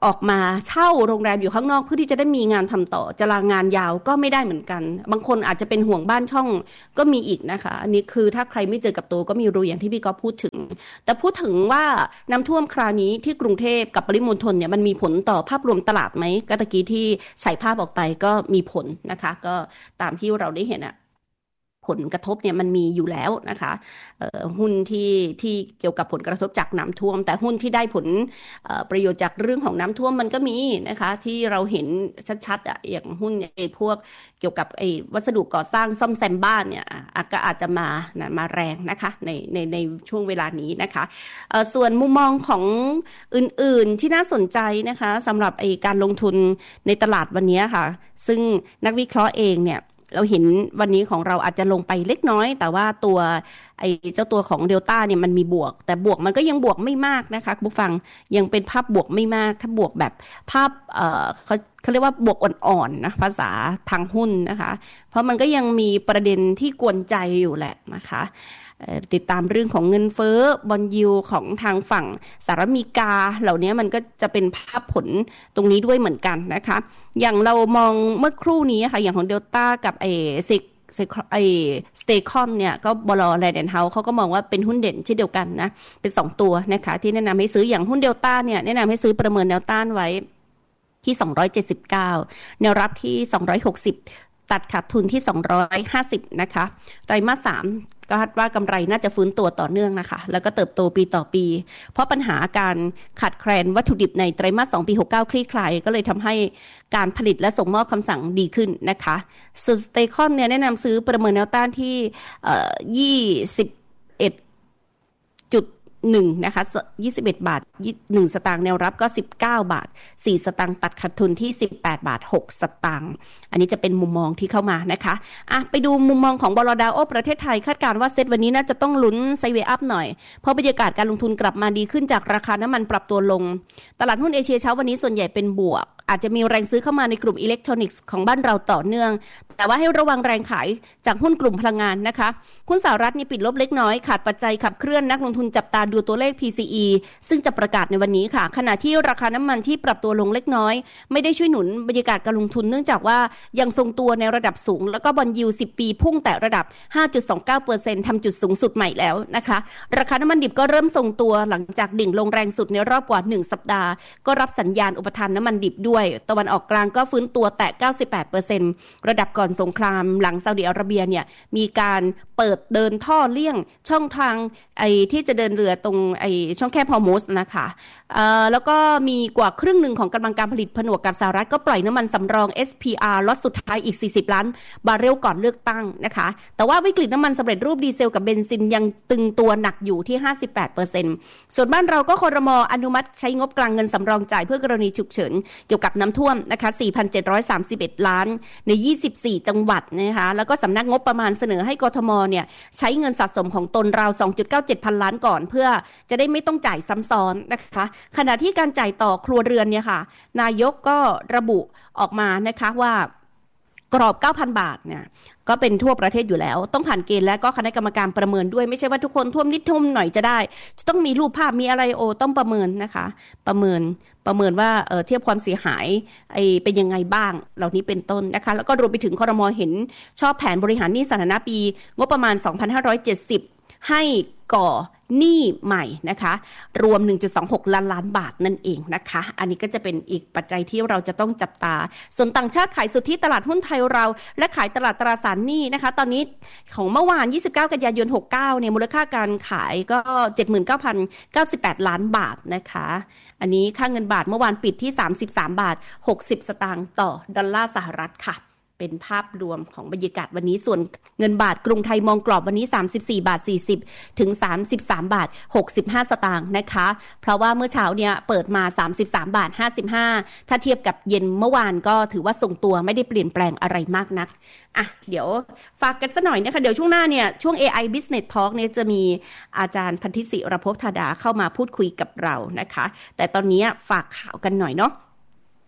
ออกมาเช่าโรงแรมอยู่ข้างนอกเพื่อที่จะได้มีงานทำต่อจะลางานยาวก็ไม่ได้เหมือนกันบางคนอาจจะเป็นห่วงบ้านช่องก็มีอีกนะคะอันนี้คือถ้าใครไม่เจอกับตัวก็มีรู้อย่างที่พี่ก็พูดถึงแต่พูดถึงว่าน้ำท่วมคราวนี้ที่กรุงเทพกับปริมณฑลเนี่ยมันมีผลต่อภาพรวมตลาดไหมก็ตะกี้ที่ฉายภาพออกไปก็มีผลนะคะก็ตามที่เราได้เห็นอะผลกระทบเนี่ยมันมีอยู่แล้วนะคะหุ้นที่ที่เกี่ยวกับผลกระทบจากน้ำท่วมแต่หุ้นที่ได้ผลประโยชน์จากเรื่องของน้ำท่วมมันก็มีนะคะที่เราเห็นชัดๆอ่ะอย่างหุ้นไอ้พวกเกี่ยวกับไอ้วัสดุก่อสร้างซ่อมแซมบ้านเนี่ยก็อาจจะมานะมาแรงนะคะในในในช่วงเวลานี้นะคะส่วนมุมมองของอื่นๆที่น่าสนใจนะคะสำหรับไอ้การลงทุนในตลาดวันนี้ค่ะซึ่งนักวิเคราะห์เองเนี่ยเราเห็นวันนี้ของเราอาจจะลงไปเล็กน้อยแต่ว่าตัวไอ้เจ้าตัวของเดลต้าเนี่ยมันมีบวกแต่บวกมันก็ยังบวกไม่มากนะคะคุณผู้ฟังยังเป็นภาพบวกไม่มากถ้าบวกแบบภาพเอ่อเขาเขาเรียกว่าบวกอ่อนๆนะภาษาทางหุ้นนะคะเพราะมันก็ยังมีประเด็นที่กวนใจอยู่แหละนะคะติดตามเรื่องของเงินเฟ้อบอนยิลของทางฝั่งสหรัฐอเมริกาเหล่านี้มันก็จะเป็นภาพผลตรงนี้ด้วยเหมือนกันนะคะอย่างเรามองเมื่อครู่นี้ค่ะอย่างของเดลต้ากับไอซิกไอสเตคอนเนี่ยก็บลแลนด์เฮาส์เขาก็มองว่าเป็นหุ้นเด่นเช่นเดียวกันนะเป็นสองตัวนะคะที่แนะนำให้ซื้ออย่างหุ้นเดลต้าเนี่ยแนะนำให้ซื้อประเมินแนวต้านไว้ที่สองร้อยเจ็ดสิบเก้าแนวรับที่สองร้อยหกสิบตัดขาดทุนที่สองร้อยห้าสิบนะคะไตรมาสสามก็คาดว่ากำไรน่าจะฟื้นตัวต่อเนื่องนะคะแล้วก็เติบโตปีต่อปีเพราะปัญหาการขาดแคลนวัตถุดิบในไตรมาสสองปีหกสิบเก้าคลี่คลายก็เลยทำให้การผลิตและส่งมอบคำสั่งดีขึ้นนะคะส่วนสเตคอนเนี่ยแนะนำซื้อประเมินแนวต้านที่เอ่อยี่สิบเอ็ดจุดหนึ่งนะคะยี่สิบเอ็ดบาทหนึ่งสตางค์แนวรับก็สิบเก้าบาทสี่สตางค์ตัดขาดทุนที่สิบแปดบาทหกสตางค์อันนี้จะเป็นมุมมองที่เข้ามานะคะอ่ะไปดูมุมมองของบล.ดาโอประเทศไทยคาดการณ์ว่าเซตวันนี้น่าจะต้องลุ้นไซด์เวย์อัพหน่อยเพราะบรรยากาศการลงทุนกลับมาดีขึ้นจากราคาน้ำมันปรับตัวลงตลาดหุ้นเอเชียเช้าวันนี้ส่วนใหญ่เป็นบวกอาจจะมีแรงซื้อเข้ามาในกลุ่มอิเล็กทรอนิกส์ของบ้านเราต่อเนื่องแต่ว่าให้ระวังแรงขายจากหุ้นกลุ่มพลังงานนะคะหุ้นสหรัฐนี่ปิดลบเล็กน้อยขาดปัจจัยขับเคลื่อนนักลงทุนจับตาดูตัวเลข พี ซี อี ซึ่งจะประกาศในวันนี้ค่ะขณะที่ราคาน้ำมันที่ปรับตัวลงเล็กน้อยไม่ได้ช่วยหนุนบรรยากาศการลงทุนเนื่องจากว่ายังทรงตัวในระดับสูงแล้วก็บอนด์ยิลด์สิบปีพุ่งแต่ระดับ ห้าจุดสองเก้าเปอร์เซ็นต์ ทำจุดสูงสุดใหม่แล้วนะคะราคาน้ำมันดิบก็เริ่มทรงตัวหลังจากดิ่งลงแรงสุดในรอบกว่าหนึ่งสัปดาห์ก็รับสัญญาณอุปทานน้ำมันดิบด้วยตะวันออกกลางก็ฟื้นตัวแตะ เก้าสิบแปดเปอร์เซ็นต์ ระดับก่อนสงครามหลังซาอุดิอาระเบียเนี่ยมีการเปิดเดินท่อเลี่ยงช่องทางไอ้ที่จะเดินเรือตรงไอ้ช่องแคบฮอร์มุซนะคะเอ่อแล้วก็มีกว่าครึ่งหนึ่งของกำลังการผลิตผนวกกับสหรัฐก็ปล่อยน้ำมันสำรอง เอส พี อาร์ ล็อตสุดท้ายอีกสี่สิบล้านบาร์เรลก่อนเลือกตั้งนะคะแต่ว่าวิกฤตน้ำมันสำเร็จรูปดีเซลกับเบนซินยังตึงตัวหนักอยู่ที่ ห้าสิบแปดเปอร์เซ็นต์ ส่วนบ้านเราก็ครม.อนุมัติใช้งบกลางเงินสำรองจ่ายเพื่อกรณีฉุกเฉินเกี่ยวกับน้ำท่วมนะคะ สี่พันเจ็ดร้อยสามสิบเอ็ด ล้านในยี่สิบสี่จังหวัดนะคะแล้วก็สำนักงบประมาณเสนอให้กทมเนี่ยใช้เงินสะสมของตนราว สองจุดเก้าเจ็ด พันล้านก่อนเพื่อจะได้ไม่ต้องจ่ายซ้ำซ้อนนะคะขณะที่การจ่ายต่อครัวเรือนเนี่ยค่ะนายกก็ระบุออกมานะคะว่ากรอบ เก้าพัน บาทเนี่ยก็เป็นทั่วประเทศอยู่แล้วต้องผ่านเกณฑ์และก็คณะกรรมการประเมินด้วยไม่ใช่ว่าทุกคนท่วมนิดท่วมหน่อยจะได้จะต้องมีรูปภาพมีอะไรโอต้องประเมินนะคะประเมินประเมินว่าเอ่อเทียบความเสียหายไอ้เป็นยังไงบ้างเหล่านี้เป็นต้นนะคะแล้วก็รวมไปถึงครม.เห็นชอบแผนบริหารหนี้สาธารณะปีงบประมาณสองพันห้าร้อยเจ็ดสิบให้ก่อหนี้ใหม่นะคะรวม หนึ่งจุดสองหก ล้านล้านบาทนั่นเองนะคะอันนี้ก็จะเป็นอีกปัจจัยที่เราจะต้องจับตาส่วนต่างชาติขายสุทธิตลาดหุ้นไทยเราและขายตลาดตราสารหนี้นะคะตอนนี้ของเมื่อวานยี่สิบเก้ากันยายนหกสิบเก้าเนี่ยมูลค่าการขายก็ เจ็ดหมื่นเก้าพันเก้าสิบแปด ล้านบาทนะคะอันนี้ค่าเงินบาทเมื่อวานปิดที่สามสิบสามบาทหกสิบสตางค์ต่อดอลลาร์สหรัฐค่ะเป็นภาพรวมของบรรยากาศวันนี้ส่วนเงินบาทกรุงไทยมองกรอบวันนี้สามสิบสี่บาทสี่สิบถึงสามสิบสามบาทหกสิบห้าสตางค์นะคะเพราะว่าเมื่อเช้าเนี่ยเปิดมาสามสิบสามบาทห้าสิบห้าถ้าเทียบกับเย็นเมื่อวานก็ถือว่าทรงตัวไม่ได้เปลี่ยนแปลงอะไรมากนักอ่ะเดี๋ยวฝากกันสักหน่อยนะคะเดี๋ยวช่วงหน้าเนี่ยช่วง เอ ไอ Business Talk เนี่ยจะมีอาจารย์พันธิศิรภพธาดาเข้ามาพูดคุยกับเรานะคะแต่ตอนนี้ฝากข่าวกันหน่อยเนาะ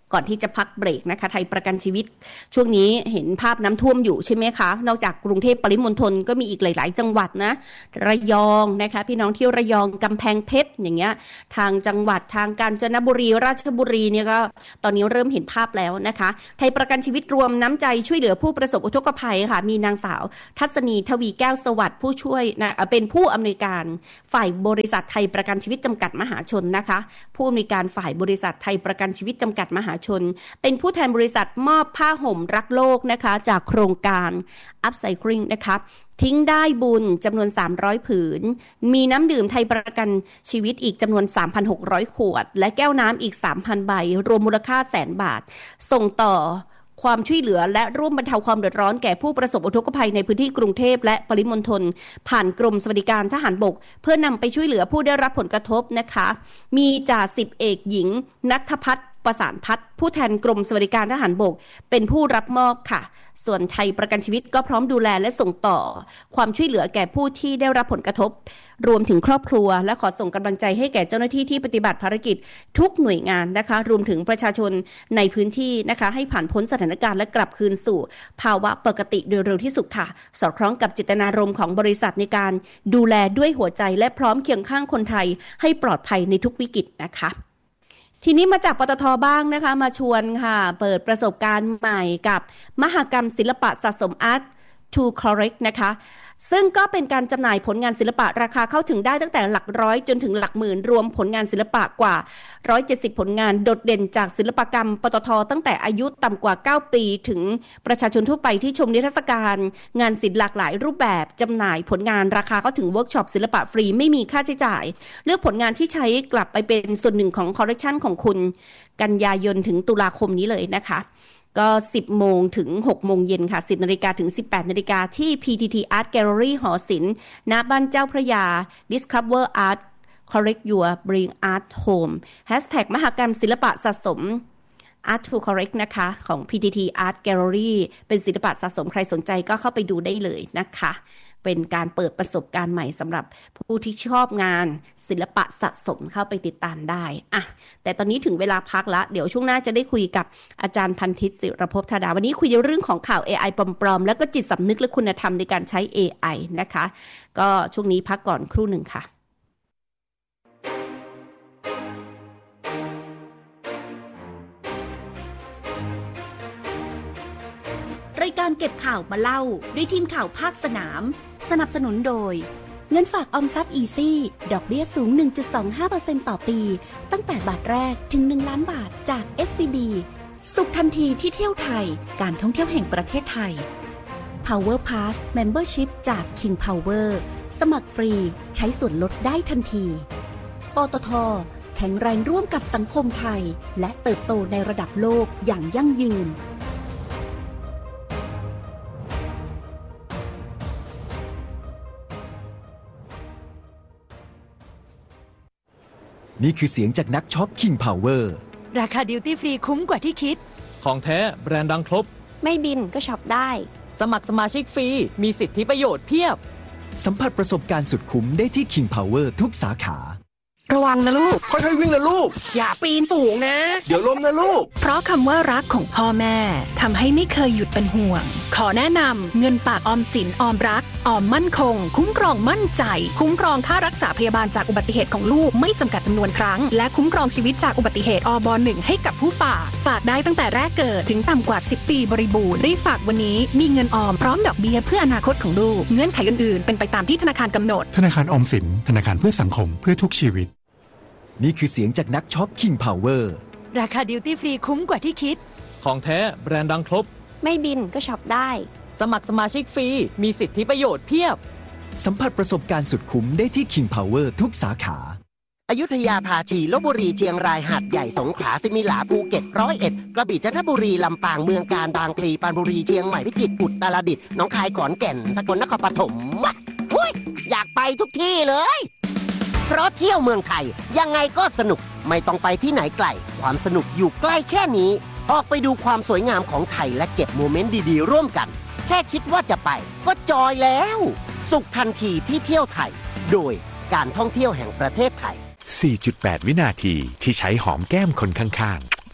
ก่อนที่จะพักเบรกนะคะไทยประกันชีวิตช่วงนี้เห็นภาพน้ำท่วมอยู่ใช่ไหมคะนอกจากกรุงเทพปริมณฑลก็มีอีกหลายๆจังหวัดนะระยองนะคะพี่น้องที่ระยองกำแพงเพชรอย่างเงี้ยทางจังหวัดทางกาญจนบุรีราชบุรีเนี่ยก็ตอนนี้เริ่มเห็นภาพแล้วนะคะไทยประกันชีวิตรวมน้ำใจช่วยเหลือผู้ประสบอุทกภัยค่ะมีนางสาวทัศนีทวีแก้วสวัสดิ์ผู้ช่วยนะเป็นผู้อำนวยการฝ่ายบริษัทไทยประกันชีวิตจำกัดมหาชนนะคะผู้อำนวยการฝ่ายบริษัทไทยประกันชีวิตจำกัดมหาชนเป็นผู้แทนบริษัทมอบผ้าห่มรักโลกนะคะจากโครงการ Upcycling นะคะทิ้งได้บุญจำนวนสามร้อยผืนมีน้ำดื่มไทยประกันชีวิตอีกจำนวน สามพันหกร้อย ขวดและแก้วน้ำอีก สามพัน ใบรวมมูลค่าแสนบาทส่งต่อความช่วยเหลือและร่วมบรรเทาความเดือดร้อนแก่ผู้ประสบอุทกภัยในพื้นที่กรุงเทพและปริมณฑลผ่านกรมสวัสดิการทหารบกเพื่อนำไปช่วยเหลือผู้ได้รับผลกระทบนะคะมีจ่าสิบเอกหญิงณัฐพัฒน์ประสานพัฒน์ผู้แทนกรมสวัสดิการทหารบกเป็นผู้รับมอบค่ะส่วนไทยประกันชีวิตก็พร้อมดูแลและส่งต่อความช่วยเหลือแก่ผู้ที่ได้รับผลกระทบรวมถึงครอบครัวและขอส่งกำลังใจให้แก่เจ้าหน้าที่ที่ปฏิบัติภารกิจทุกหน่วยงานนะคะรวมถึงประชาชนในพื้นที่นะคะให้ผ่านพ้นสถานการณ์และกลับคืนสู่ภาวะปกติโดยเร็วที่สุดค่ะสอดคล้องกับเจตนารมณ์ของบริษัทในการดูแลด้วยหัวใจและพร้อมเคียงข้างคนไทยให้ปลอดภัยในทุกวิกฤตนะคะทีนี้มาจากปตท.บ้างนะคะมาชวนค่ะเปิดประสบการณ์ใหม่กับมหกรรมศิลปะสะสม Art to Collect นะคะซึ่งก็เป็นการจำหน่ายผลงานศิลปะราคาเข้าถึงได้ตั้งแต่หลักร้อยจนถึงหลักหมื่นรวมผลงานศิลปะกว่าหนึ่งร้อยเจ็ดสิบผลงานโดดเด่นจากศิลปกรรมปตท.ตั้งแต่อายุต่ำกว่าเก้าปีถึงประชาชนทั่วไปที่ชมนิทรรศการงานศิลป์หลากหลายรูปแบบจำหน่ายผลงานราคาเข้าถึงเวิร์กช็อปศิลปะฟรีไม่มีค่าใช้จ่ายเลือกผลงานที่ใช้กลับไปเป็นส่วนหนึ่งของคอลเลกชันของคุณกันยายนถึงตุลาคมนี้เลยนะคะก็สิบโมงถึงหกโมงเย็นค่ะสิบนาฬิกาถึงสิบแปดนาฬิกาที่ พี ที ที Art Gallery หอศิลป์ณบ้านเจ้าพระยา Discover Art Collect Your Bring Art Home แฮชแท็กมหกรรมศิลปะสะสม Art to Collect นะคะของ พี ที ที Art Gallery เป็นศิลปะสะสมใครสนใจก็เข้าไปดูได้เลยนะคะเป็นการเปิดประสบการณ์ใหม่สำหรับผู้ที่ชอบงานศิลปะสะสมเข้าไปติดตามได้อะแต่ตอนนี้ถึงเวลาพักละเดี๋ยวช่วงหน้าจะได้คุยกับอาจารย์พันธิตศิรภพธาดาวันนี้คุยเรื่องของข่าว เอ ไอ ปลอมๆแล้วก็จิตสำนึกและคุณธรรมในการใช้ เอ ไอ นะคะก็ช่วงนี้พักก่อนครู่หนึ่งค่ะรายการเก็บข่าวมาเล่าด้วยทีมข่าวภาคสนามสนับสนุนโดยเงินฝากออมทรัพย์อีซี่ดอกเบี้ยสูง หนึ่งจุดสองห้าเปอร์เซ็นต์ ต่อปีตั้งแต่บาทแรกถึงหนึ่งล้านบาทจาก เอส ซี บี สุขทันทีที่เที่ยวไทยการท่องเที่ยวแห่งประเทศไทย Power Pass Membership จาก King Power สมัครฟรีใช้ส่วนลดได้ทันทีปตท.แข็งแรงร่วมกับสังคมไทยและเติบโตในระดับโลกอย่างยั่งยืนนี่คือเสียงจากนักช็อป King Power ราคาดิวตี้ฟรีคุ้มกว่าที่คิดของแท้แบรนด์ดังครบไม่บินก็ช็อปได้สมัครสมาชิกฟรีมีสิทธิประโยชน์เพียบสัมผัสประสบการณ์สุดคุ้มได้ที่ King Power ทุกสาขาระวังนะลูกค่อยๆวิ่งนะลูกอย่าปีนสูงนะเดี๋ยวล้มนะลูกเพราะคำว่ารักของพ่อแม่ทำให้ไม่เคยหยุดเป็นห่วงขอแนะนำเงินฝากออมสินออมรักออมมั่นคงคุ้มครองมั่นใจคุ้มครองค่ารักษาพยาบาลจากอุบัติเหตุของลูกไม่จำกัดจำนวนครั้งและคุ้มครองชีวิตจากอุบัติเหตุอบหนึ่งให้กับผู้ฝากฝากได้ตั้งแต่แรกเกิดถึงต่ำกว่าสิบปีบริบูรณ์รีบฝากวันนี้มีเงินออมพร้อมดอกเบี้ยเพื่ออนาคตของลูกเงื่อนไขอื่นๆเป็นไปตามที่ธนาคารกำหนดธนาคารออมสินธนาคารเพื่อสังคมเพื่อทุกชีวิตนี่คือเสียงจากนักช็อป King Power ราคาดิวตี้ฟรีคุ้มกว่าที่คิดของแท้แบรนด์ดังครบไม่บินก็ช็อปได้สมัครสมาชิกฟรีมีสิทธิประโยชน์เพียบสัมผัสประสบการณ์สุดคุ้มได้ที่ King Power ทุกสาขาอยุธยาภาชีลพบุรีเชียงรายหาดใหญ่สงขลาสิมิหลาภูเก็ตร้อยเอ็ดกระบี่จันทบุรีลำปางเมืองกาญบางพลีปราณบุรีเชียงใหม่พิจิตรอุตรดิตถ์หนองคายขอนแก่นสกลนครปฐมอุ้ยอยากไปทุกที่เลยเพราะเที่ยวเมืองไทยยังไงก็สนุกไม่ต้องไปที่ไหนไกลความสนุกอยู่ใกล้แค่นี้ออกไปดูความสวยงามของไทยและเก็บโมเมนต์ดีๆร่วมกันแค่คิดว่าจะไปก็จอยแล้วสุขทันทีที่เที่ยวไทยโดยการท่องเที่ยวแห่งประเทศไทยสี่จุดแปด วินาทีที่ใช้หอมแก้มคนข้างๆ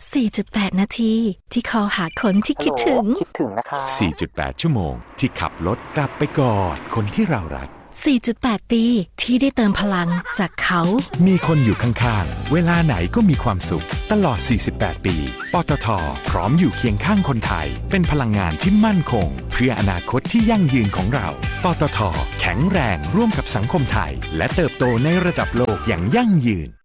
สี่จุดแปด นาทีที่คอหาคนที่คิดถึงคิดถึงนะคะสี่จุดแปด ชั่วโมงที่ขับรถกลับไปกอดคนที่เรารักสี่จุดแปด ปีที่ได้เติมพลังจากเขามีคนอยู่ข้างๆเวลาไหนก็มีความสุขตลอดสี่สิบแปดปีปตท.พร้อมอยู่เคียงข้างคนไทยเป็นพลังงานที่มั่นคงเพื่ออนาคตที่ยั่งยืนของเราปตท.แข็งแรงร่วมกับสังคมไทยและเติบโตในระดับโลกอย่างยั่งยืน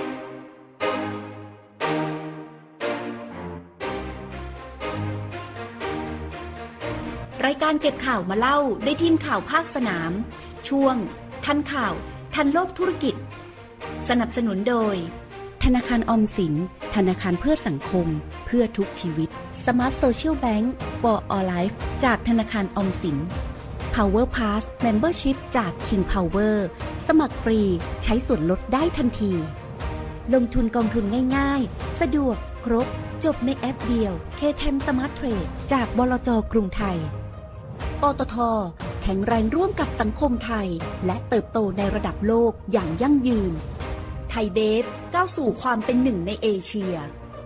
รายการเก็บข่าวมาเล่าได้ทีมข่าวภาคสนามช่วงทันข่าวทันโลกธุรกิจสนับสนุนโดยธนาคารออมสินธนาคารเพื่อสังคมเพื่อทุกชีวิต Smart Social Bank for All Life จากธนาคารออมสิน Power Pass Membership จาก King Power สมัครฟรีใช้ส่วนลดได้ทันทีลงทุนกองทุนง่ายๆสะดวกครบจบในแอปเดียว เค เท็น Smart Trade จากบลจ.กรุงไทยปตท.แข็งแรงร่วมกับสังคมไทยและเติบโตในระดับโลกอย่างยั่งยืนไทยเบฟก้าวสู่ความเป็นหนึ่งในเอเชีย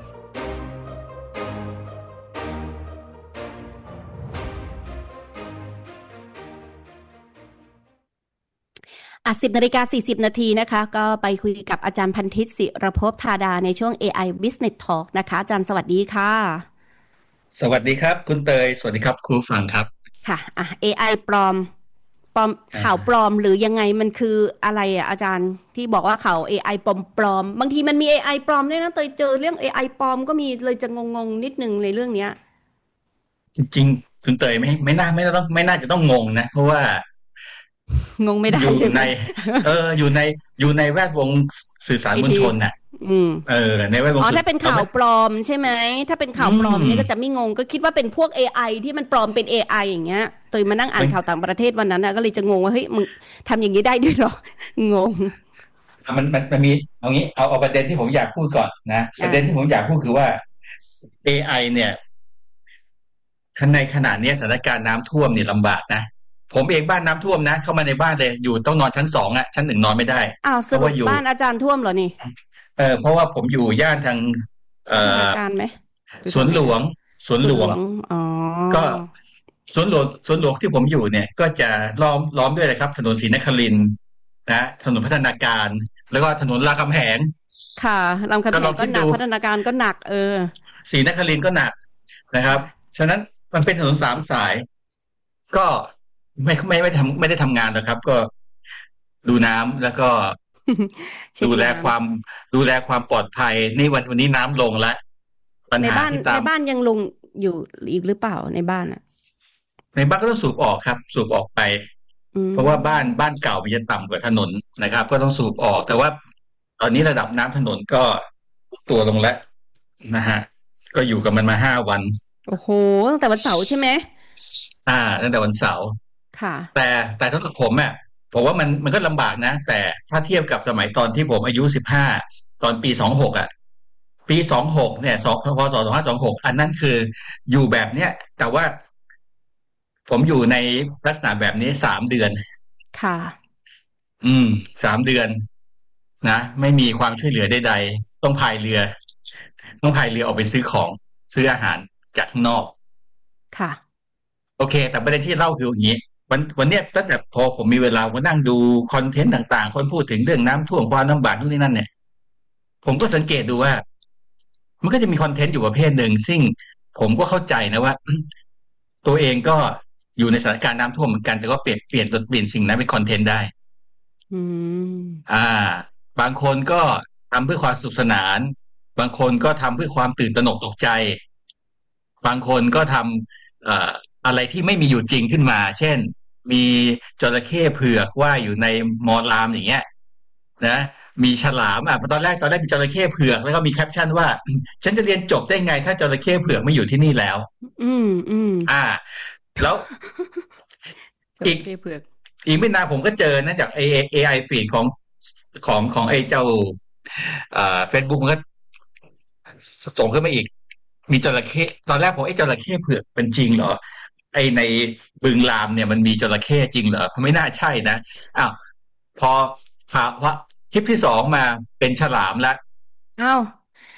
อ่ะ สิบนาฬิกาสี่สิบ นาทีนะคะก็ไปคุยกับอาจารย์พันธิตศิรภพธาดาในช่วง เอ ไอ Business Talk นะคะอาจารย์สวัสดีค่ะสวัสดีครับคุณเตยสวัสดีครับครูฟังครับค่ะอ่ะ เอ ไอ ปลอมปลอมข่าวปลอมหรือยังไงมันคืออะไรอ่ะอาจารย์ที่บอกว่าข่าว เอ ไอ ปลอมปลอมบางทีมันมี เอ ไอ ปลอมด้วยนะเตยเจอเรื่อง เอ ไอ ปลอมก็มีเลยจะงงๆนิดนึงในเรื่องเนี้ยจริงๆคุณเตยไม่ไม่น่าไม่ต้องไม่น่าจะต้องงงนะเพราะว่างงไม่ได้อยู่ในเอออยู่ในอยู่ในแวดวงสื่อสารมวลชนน่ะอืมเออในแวดวงอ๋อถ้าเป็นข่าวปลอมใช่ไหมถ้าเป็นข่าวปลอมนี่ก็จะไม่งงก็คิดว่าเป็นพวก เอ ไอ ที่มันปลอมเป็น เอ ไอ อย่างเงี้ยตัวมานั่งอ่านข่าวต่างประเทศวันนั้นน่ะก็เลยจะงงว่าเฮ้ยมึงทำอย่างนี้ได้ด้วยเหรองงมันมันมันมีเอางี้เอาเอาประเด็นที่ผมอยากพูดก่อนนะประเด็นที่ผมอยากพูดคือว่า เอ ไอ เนี่ยในขณะนี้สถานการณ์น้ำท่วมเนี่ยลำบากนะผมเองบ้านน้ำท่วมนะเข้ามาในบ้านเลยอยู่ต้องนอนชั้นสองอ่ะชั้นหนึ่งนอนไม่ได้อ้าวสรุปบ้านอาจารย์ท่วมเหรอนี่เออเพราะว่าผมอยู่ย่านทางเอ่อการไหมสวนหลวงสวนหลวงอ๋อก็สวนหลวงสวนหลวงที่ผมอยู่เนี่ยก็จะล้อมล้อมด้วยเลยครับถนนศรีนครินทร์นะถนนพัฒนาการแล้วก็ถนนรามคำแหงค่ะรามคำแหงก็หนักพัฒนาการก็หนักเออศรีนครินทร์ก็หนักนะครับฉะนั้นมันเป็นถนนสามสายก็ไม่ไม่ไม่ทำไม่ได้ทำงานหรอกครับก็ดูน้ำแล้วก็ดูแลความดูแลความปลอดภัยนี่วันวันนี้น้ำลงแล้วปัญหาที่ตามในบ้านยังลงอยู่อีกหรือเปล่าในบ้านอ่ะในบ้านก็ต้องสูบออกครับสูบออกไปเพราะว่าบ้านบ้านเก่ามันจะต่ำกว่าถนนนะครับก็ต้องสูบออกแต่ว่าตอนนี้ระดับน้ำถนนก็ตัวลงแล้วนะฮะก็อยู่กับมันมาห้าวันโอ้โหตั้งแต่วันเสาร์ใช่ไหมอ่าตั้งแต่วันเสาร์ค่ะแต่แต่สำหรับผมอ่ะผมว่ามันมันก็ลำบากนะแต่ถ้าเทียบกับสมัยตอนที่ผมอายุสิบห้าตอนปีสองหกอ่ะปีสองหกเนี่ยสองพศสองห้าสองหกอันนั้นคืออยู่แบบเนี้ยแต่ว่าผมอยู่ในลักษณะแบบนี้สามเดือนค่ะอืมสามเดือนนะไม่มีความช่วยเหลือใดๆต้องพายเรือต้องพายเรือออกไปซื้อของซื้ออาหารจากข้างนอกค่ะโอเคแต่ประเด็นที่เล่าคืออย่างนี้วันวันเนี้ยตั้งแต่พอผมมีเวลาผมนั่งดูคอนเทนต์ต่างๆคนพูดถึงเรื่องน้ำท่วมความลำบากนู่นนี่นั่นเนี่ยผมก็สังเกตดูว่ามันก็จะมีคอนเทนต์อยู่ประเภทหนึ่งซึ่งผมก็เข้าใจนะว่าตัวเองก็อยู่ในสถานการณ์น้ำท่วมเหมือนกันแต่ก็เปลี่ยนเปลี่ยนเปลี่ยนสิ่งนั้นเป็นคอนเทนต์ได้อืมอ่าบางคนก็ทำเพื่อความสนุกสนานบางคนก็ทำเพื่อความตื่นตระหนกตกใจบางคนก็ทำเอ่ออะไรที่ไม่มีอยู่จริงขึ้นมาเช่นมีจระเข้เผือกว่ายอยู่ในมอลามอย่างเงี้ยนะมีฉลามอ่ะตอนแรกตอนแรกมีจระเข้เผือกแล้วก็มีแคปชั่นว่าฉันจะเรียนจบได้ไงถ้าจระเข้เผือกไม่อยู่ที่นี่แล้วอืมอืมอ่าแล้วอีกอีกไม่นานผมก็เจอนะจาก เอ ไอ feed ของของของไอ้เจ้าอ่า Facebook มันก็ส่งขึ้นมาอีกมีจระเข้ตอนแรกผมไอ้จระเข้เผือกเป็นจริงเหรอไอ้ในบึงรามเนี่ยมันมีจระเข้จริงเหรอไม่น่าใช่นะอ้าวพอข่าวว่าคลิปที่สองมาเป็นฉลามแล้วอ้าว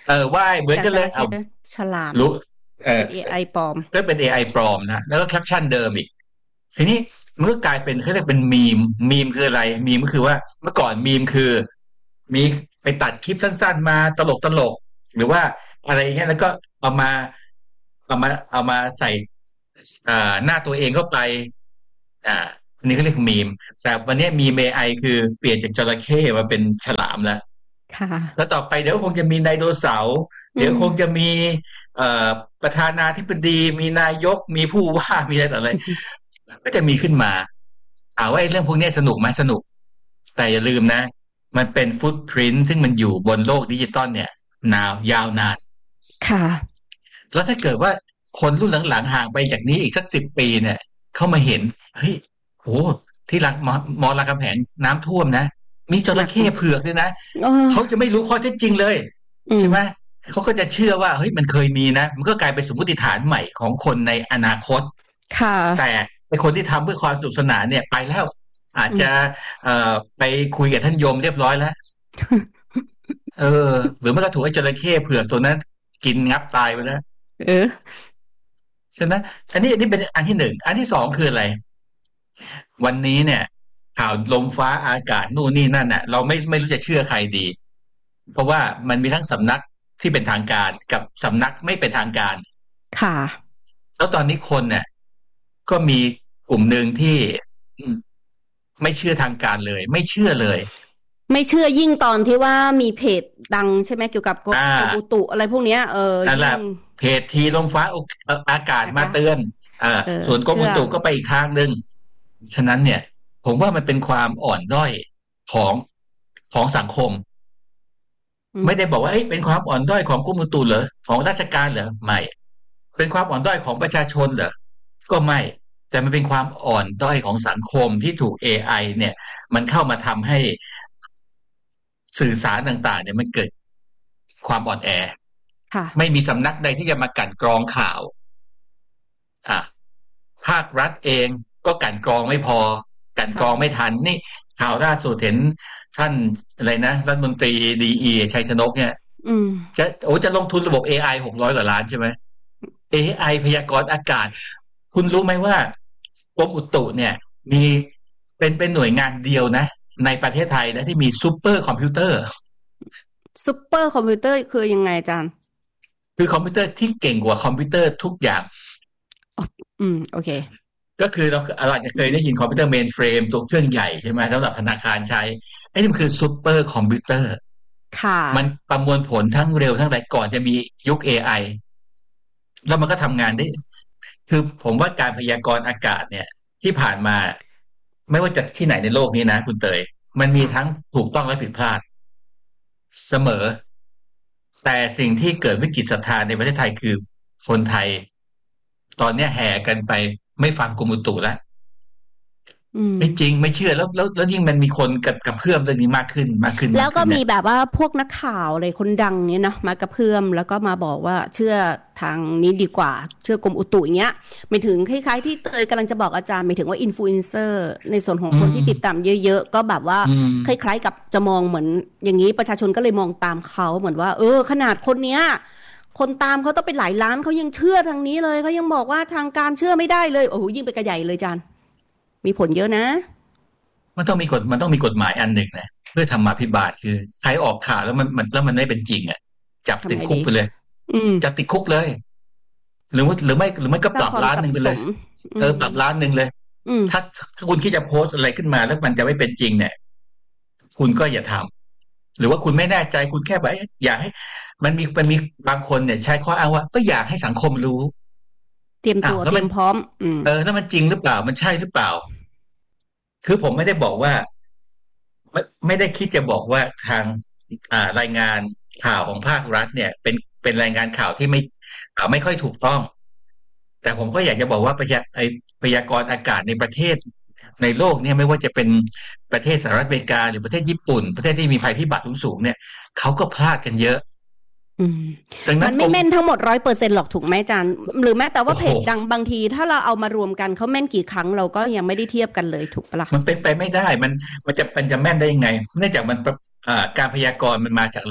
เออว่ายเหมือนกันเลยเอาฉลามรู้เออเอ ไอ ปลอมก็เป็น เอ ไอ ปลอมนะแล้วก็แคปชั่นเดิมอีกทีนี้มันก็กลายเป็นเขาเรียกเป็นมีมมีมคืออะไรมีมก็คือว่าเมื่อก่อนมีมคือมีไปตัดคลิปสั้นๆมาตลกตลกหรือว่าอะไรเงี้ยแล้วก็เอามาเอามาเอามาใส่อ่าหน้าตัวเองเข้าไปอ่าอันนี้เขาเรียกมีมแต่วันนี้มี เอ ไอ คือเปลี่ยนจากจระเข้มาเป็นฉลามแล้วค่ะแล้วต่อไปเดี๋ยวคงจะมีไดโนเสาร์เดี๋ยวคงจะมีเอ่อประธานาธิบดีมีนายกมีผู้ว่ามีอะไรต่ออะไรก็จะมีขึ้นมาอ่าว่าเรื่องพวกนี้สนุกไหมสนุกแต่อย่าลืมนะมันเป็นฟุตพริ้นท์ซึ่งมันอยู่บนโลกดิจิตอลเนี่ยนาวยาวนานค่ะแล้วถ้าเกิดว่าคนรุ่นหลังๆห่างไปจากนี้อีกสักสิบปีเนี่ยเข้ามาเห็นเฮ้ยโหที่รักมอมอรามคำแหงน้ำท่วมนะมีจระเข้เผือกด้วยนะเขาจะไม่รู้ข้อเท็จจริงเลยใช่ไหมเขาก็จะเชื่อว่าเฮ้ยมันเคยมีนะมันก็กลายเป็นสมมติฐานใหม่ของคนในอนาคตค่ะแต่ไอ้คนที่ทำเพื่อความสนุกสนานเนี่ยไปแล้วอาจจะเอ่อไปคุยกับท่านยมเรียบร้อยแล้วเออหรือไม่ก็ถูกไอ้จระเข้เผือกตัวนั้นกินงับตายไปแล้วเออใช่ไหมอันนี้อันนี้เป็นอันที่หนึ่งอันที่สองคืออะไรวันนี้เนี่ยข่าวลมฟ้าอากาศนู่นนี่นั่นน่ะเราไม่ไม่รู้จะเชื่อใครดีเพราะว่ามันมีทั้งสำนักที่เป็นทางการกับสำนักไม่เป็นทางการค่ะแล้วตอนนี้คนเนี่ยก็มีกลุ่มหนึ่งที่ไม่เชื่อทางการเลยไม่เชื่อเลยไม่เชื่อยิ่งตอนที่ว่ามีเพจดังใช่ไหมเกี่ยวกับกรมอุตุอะไรพวกเนี้ยเออนั่นแหละเพจทีลมฟ้าอากาศมาเตือนอ่าส่วนกรมอุตุก็ไปอีกทางนึงฉะนั้นเนี่ยผมว่ามันเป็นความอ่อนด้อยของของสังคมไม่ได้บอกว่าเอ้ยเป็นความอ่อนด้อยของกรมอุตุเหรอของราชการเหรอไม่เป็นความอ่อนด้อยของประชาชนเหรอก็ไม่แต่มันเป็นความอ่อนด้อยของสังคมที่ถูก เอ ไอ เนี่ยมันเข้ามาทำให้สื่อสารต่างๆเนี่ยมันเกิดความอ่อนแอไม่มีสำนักใดที่จะมากั่นกรองข่าวอ่ะภาครัฐเองก็กั่นกรองไม่พอกั่นกรองไม่ทันนี่ข่าวล่าสุดเห็นท่านอะไรนะรัฐมนตรีดีอีชัยชนกเนี่ยจะโอ้จะลงทุนระบบ เอ ไอ หกร้อยกว่าล้านใช่ไหม เอ ไอ พยากรณ์อากาศคุณรู้ไหมว่ากรมอุตุเนี่ยมีเป็นเป็นหน่วยงานเดียวนะในประเทศไทยนะที่มีซูเปอร์คอมพิวเตอร์ซูเปอร์คอมพิวเตอร์คือยังไงอาจารย์คือคอมพิวเตอร์ที่เก่งกว่าคอมพิวเตอร์ทุกอย่างอืมโอเคก็คือเราอาจจะเคยได้ยินคอมพิวเตอร์เมนเฟรมตัวเครื่องใหญ่ใช่ไหมสำหรับธนาคารใช้ไอ้นี่มันคือซูเปอร์คอมพิวเตอร์ค่ะมันประมวลผลทั้งเร็วทั้งไรก่อนจะมียุค เอ ไอ แล้วมันก็ทำงานได้คือผมว่าการพยากรณ์อากาศเนี่ยที่ผ่านมาไม่ว่าจะที่ไหนในโลกนี้นะคุณเตยมันมีทั้งถูกต้องและผิดพลาดเสมอแต่สิ่งที่เกิดวิกฤตศรัทธาในประเทศไทยคือคนไทยตอนนี้แห่กันไปไม่ฟังกรมอุตุแล้วไม่จริงไม่เชื่อแล้วแล้วแล้วยิ่งมันมีคนกับกับเพื่อมเรื่องนี้มากขึ้นมากขึ้นแล้วก็มีแบบว่าพวกนักข่าวอะไรคนดังเนี้ยนะมากระเพื่อมแล้วก็มาบอกว่าเชื่อทางนี้ดีกว่าเชื่อกรมอุตุอย่างเงี้ยไม่ถึงคล้ายๆที่เตยกำลังจะบอกอาจารย์ไม่ถึงว่าอินฟลูเอนเซอร์ในส่วนของคนที่ติดตามเยอะๆก็แบบว่าคล้ายๆกับจะมองเหมือนอย่างนี้ประชาชนก็เลยมองตามเขาเหมือนว่าเออขนาดคนเนี้ยคนตามเขาต้องเป็นหลายล้านเขายังเชื่อทางนี้เลยเขายังบอกว่าทางการเชื่อไม่ได้เลยโอ้โหยิ่งไปกระใหญ่เลยอาจารย์มีผลเยอะนะมันต้องมีกฎมันต้องมีกฎหมายอันหนึ่งนะเพื่อธรรมาภิบาลคือใครออกข่าวแล้วมันมันแล้วมันไม่เป็นจริงอ่ะจับติดคุกไปเลยจับติดคุกเลยหรือว่าหรือไม่หรือไม่ก็ปรับล้านหนึ่งไปเลยเออปรับล้านหนึ่งเลยถ้าถ้าคุณคิดจะโพสอะไรขึ้นมาแล้วมันจะไม่เป็นจริงเนี่ยคุณก็อย่าทำหรือว่าคุณไม่แน่ใจคุณแค่แบบอยากให้มันมีมันมีบางคนเนี่ยใช้ข้ออ้างว่าก็อยากให้สังคมรู้เตรียมตัวเตรียมพร้อมเออแล้วมันจริงหรือเปล่ามันใช่หรือเปล่าคือผมไม่ได้บอกว่าไม่ไม่ได้คิดจะบอกว่าทางอ่ารายงานข่าวของภาครัฐเนี่ยเป็นเป็นรายงานข่าวที่ไม่อ่าไม่ค่อยถูกต้องแต่ผมก็อยากจะบอกว่าพยาไอพยากรณ์อากาศในประเทศในโลกเนี่ยไม่ว่าจะเป็นประเทศสหรัฐอเมริกาหรือประเทศญี่ปุ่นประเทศที่มีภัยพิบัติสูงๆเนี่ยเขาก็พลาดกันเยอะมันไม่แม่นทั้งหมดร้อยเปอร์เซ็นต์หรอกถูกไหมอาจารย์หรือแม้แต่ว่าเพจดังบางทีถ้าเราเอามารวมกันเขาแม่นกี่ครั้งเราก็ยังไม่ได้เทียบกันเลยถูกปะล่ะมันเป็นไปไม่ได้มันมันจะมันจะแม่นได้ยังไงเนื่องจากมันอ่าการพยากรณ์มันมาจากอะไร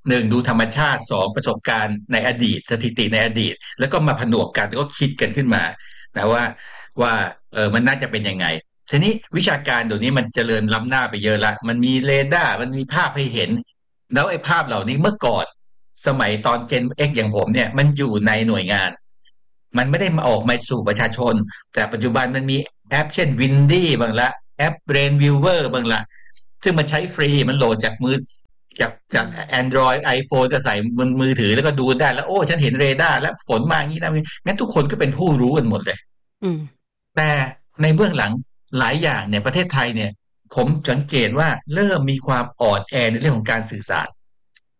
หนึ่งดูธรรมชาติสองประสบการณ์ในอดีตสถิติในอดีตแล้วก็มาผนวกกันแล้วก็คิดกันขึ้นมานะว่าว่าเออมันน่าจะเป็นยังไงทีนี้วิชาการเดี๋ยวนี้มันเจริญล้ำหน้าไปเยอะละมันมีเรดาร์มันมีภาพให้เห็นแล้วไอ้ภาพเหล่านี้เมื่อก่อนสมัยตอน Gen X อย่างผมเนี่ยมันอยู่ในหน่วยงานมันไม่ได้มาออกมาสู่ประชาชนแต่ปัจจุบันมันมีแอปเช่น Windy บ้างละแอป Brain Viewer บ้างละซึ่งมันใช้ฟรีมันโหลดจากมือจากจาก Android iPhone ก็ใส่บนมือถือแล้วก็ดูได้แล้วโอ้ฉันเห็นเรดาร์แล้วฝนมาอย่างนี้นะงั้นทุกคนก็เป็นผู้รู้กันหมดเลยแต่ในเบื้องหลังหลายอย่างเนี่ยประเทศไทยเนี่ยผมสังเกตว่าเริ่มมีความอ่อนแอในเรื่องของการสื่อสาร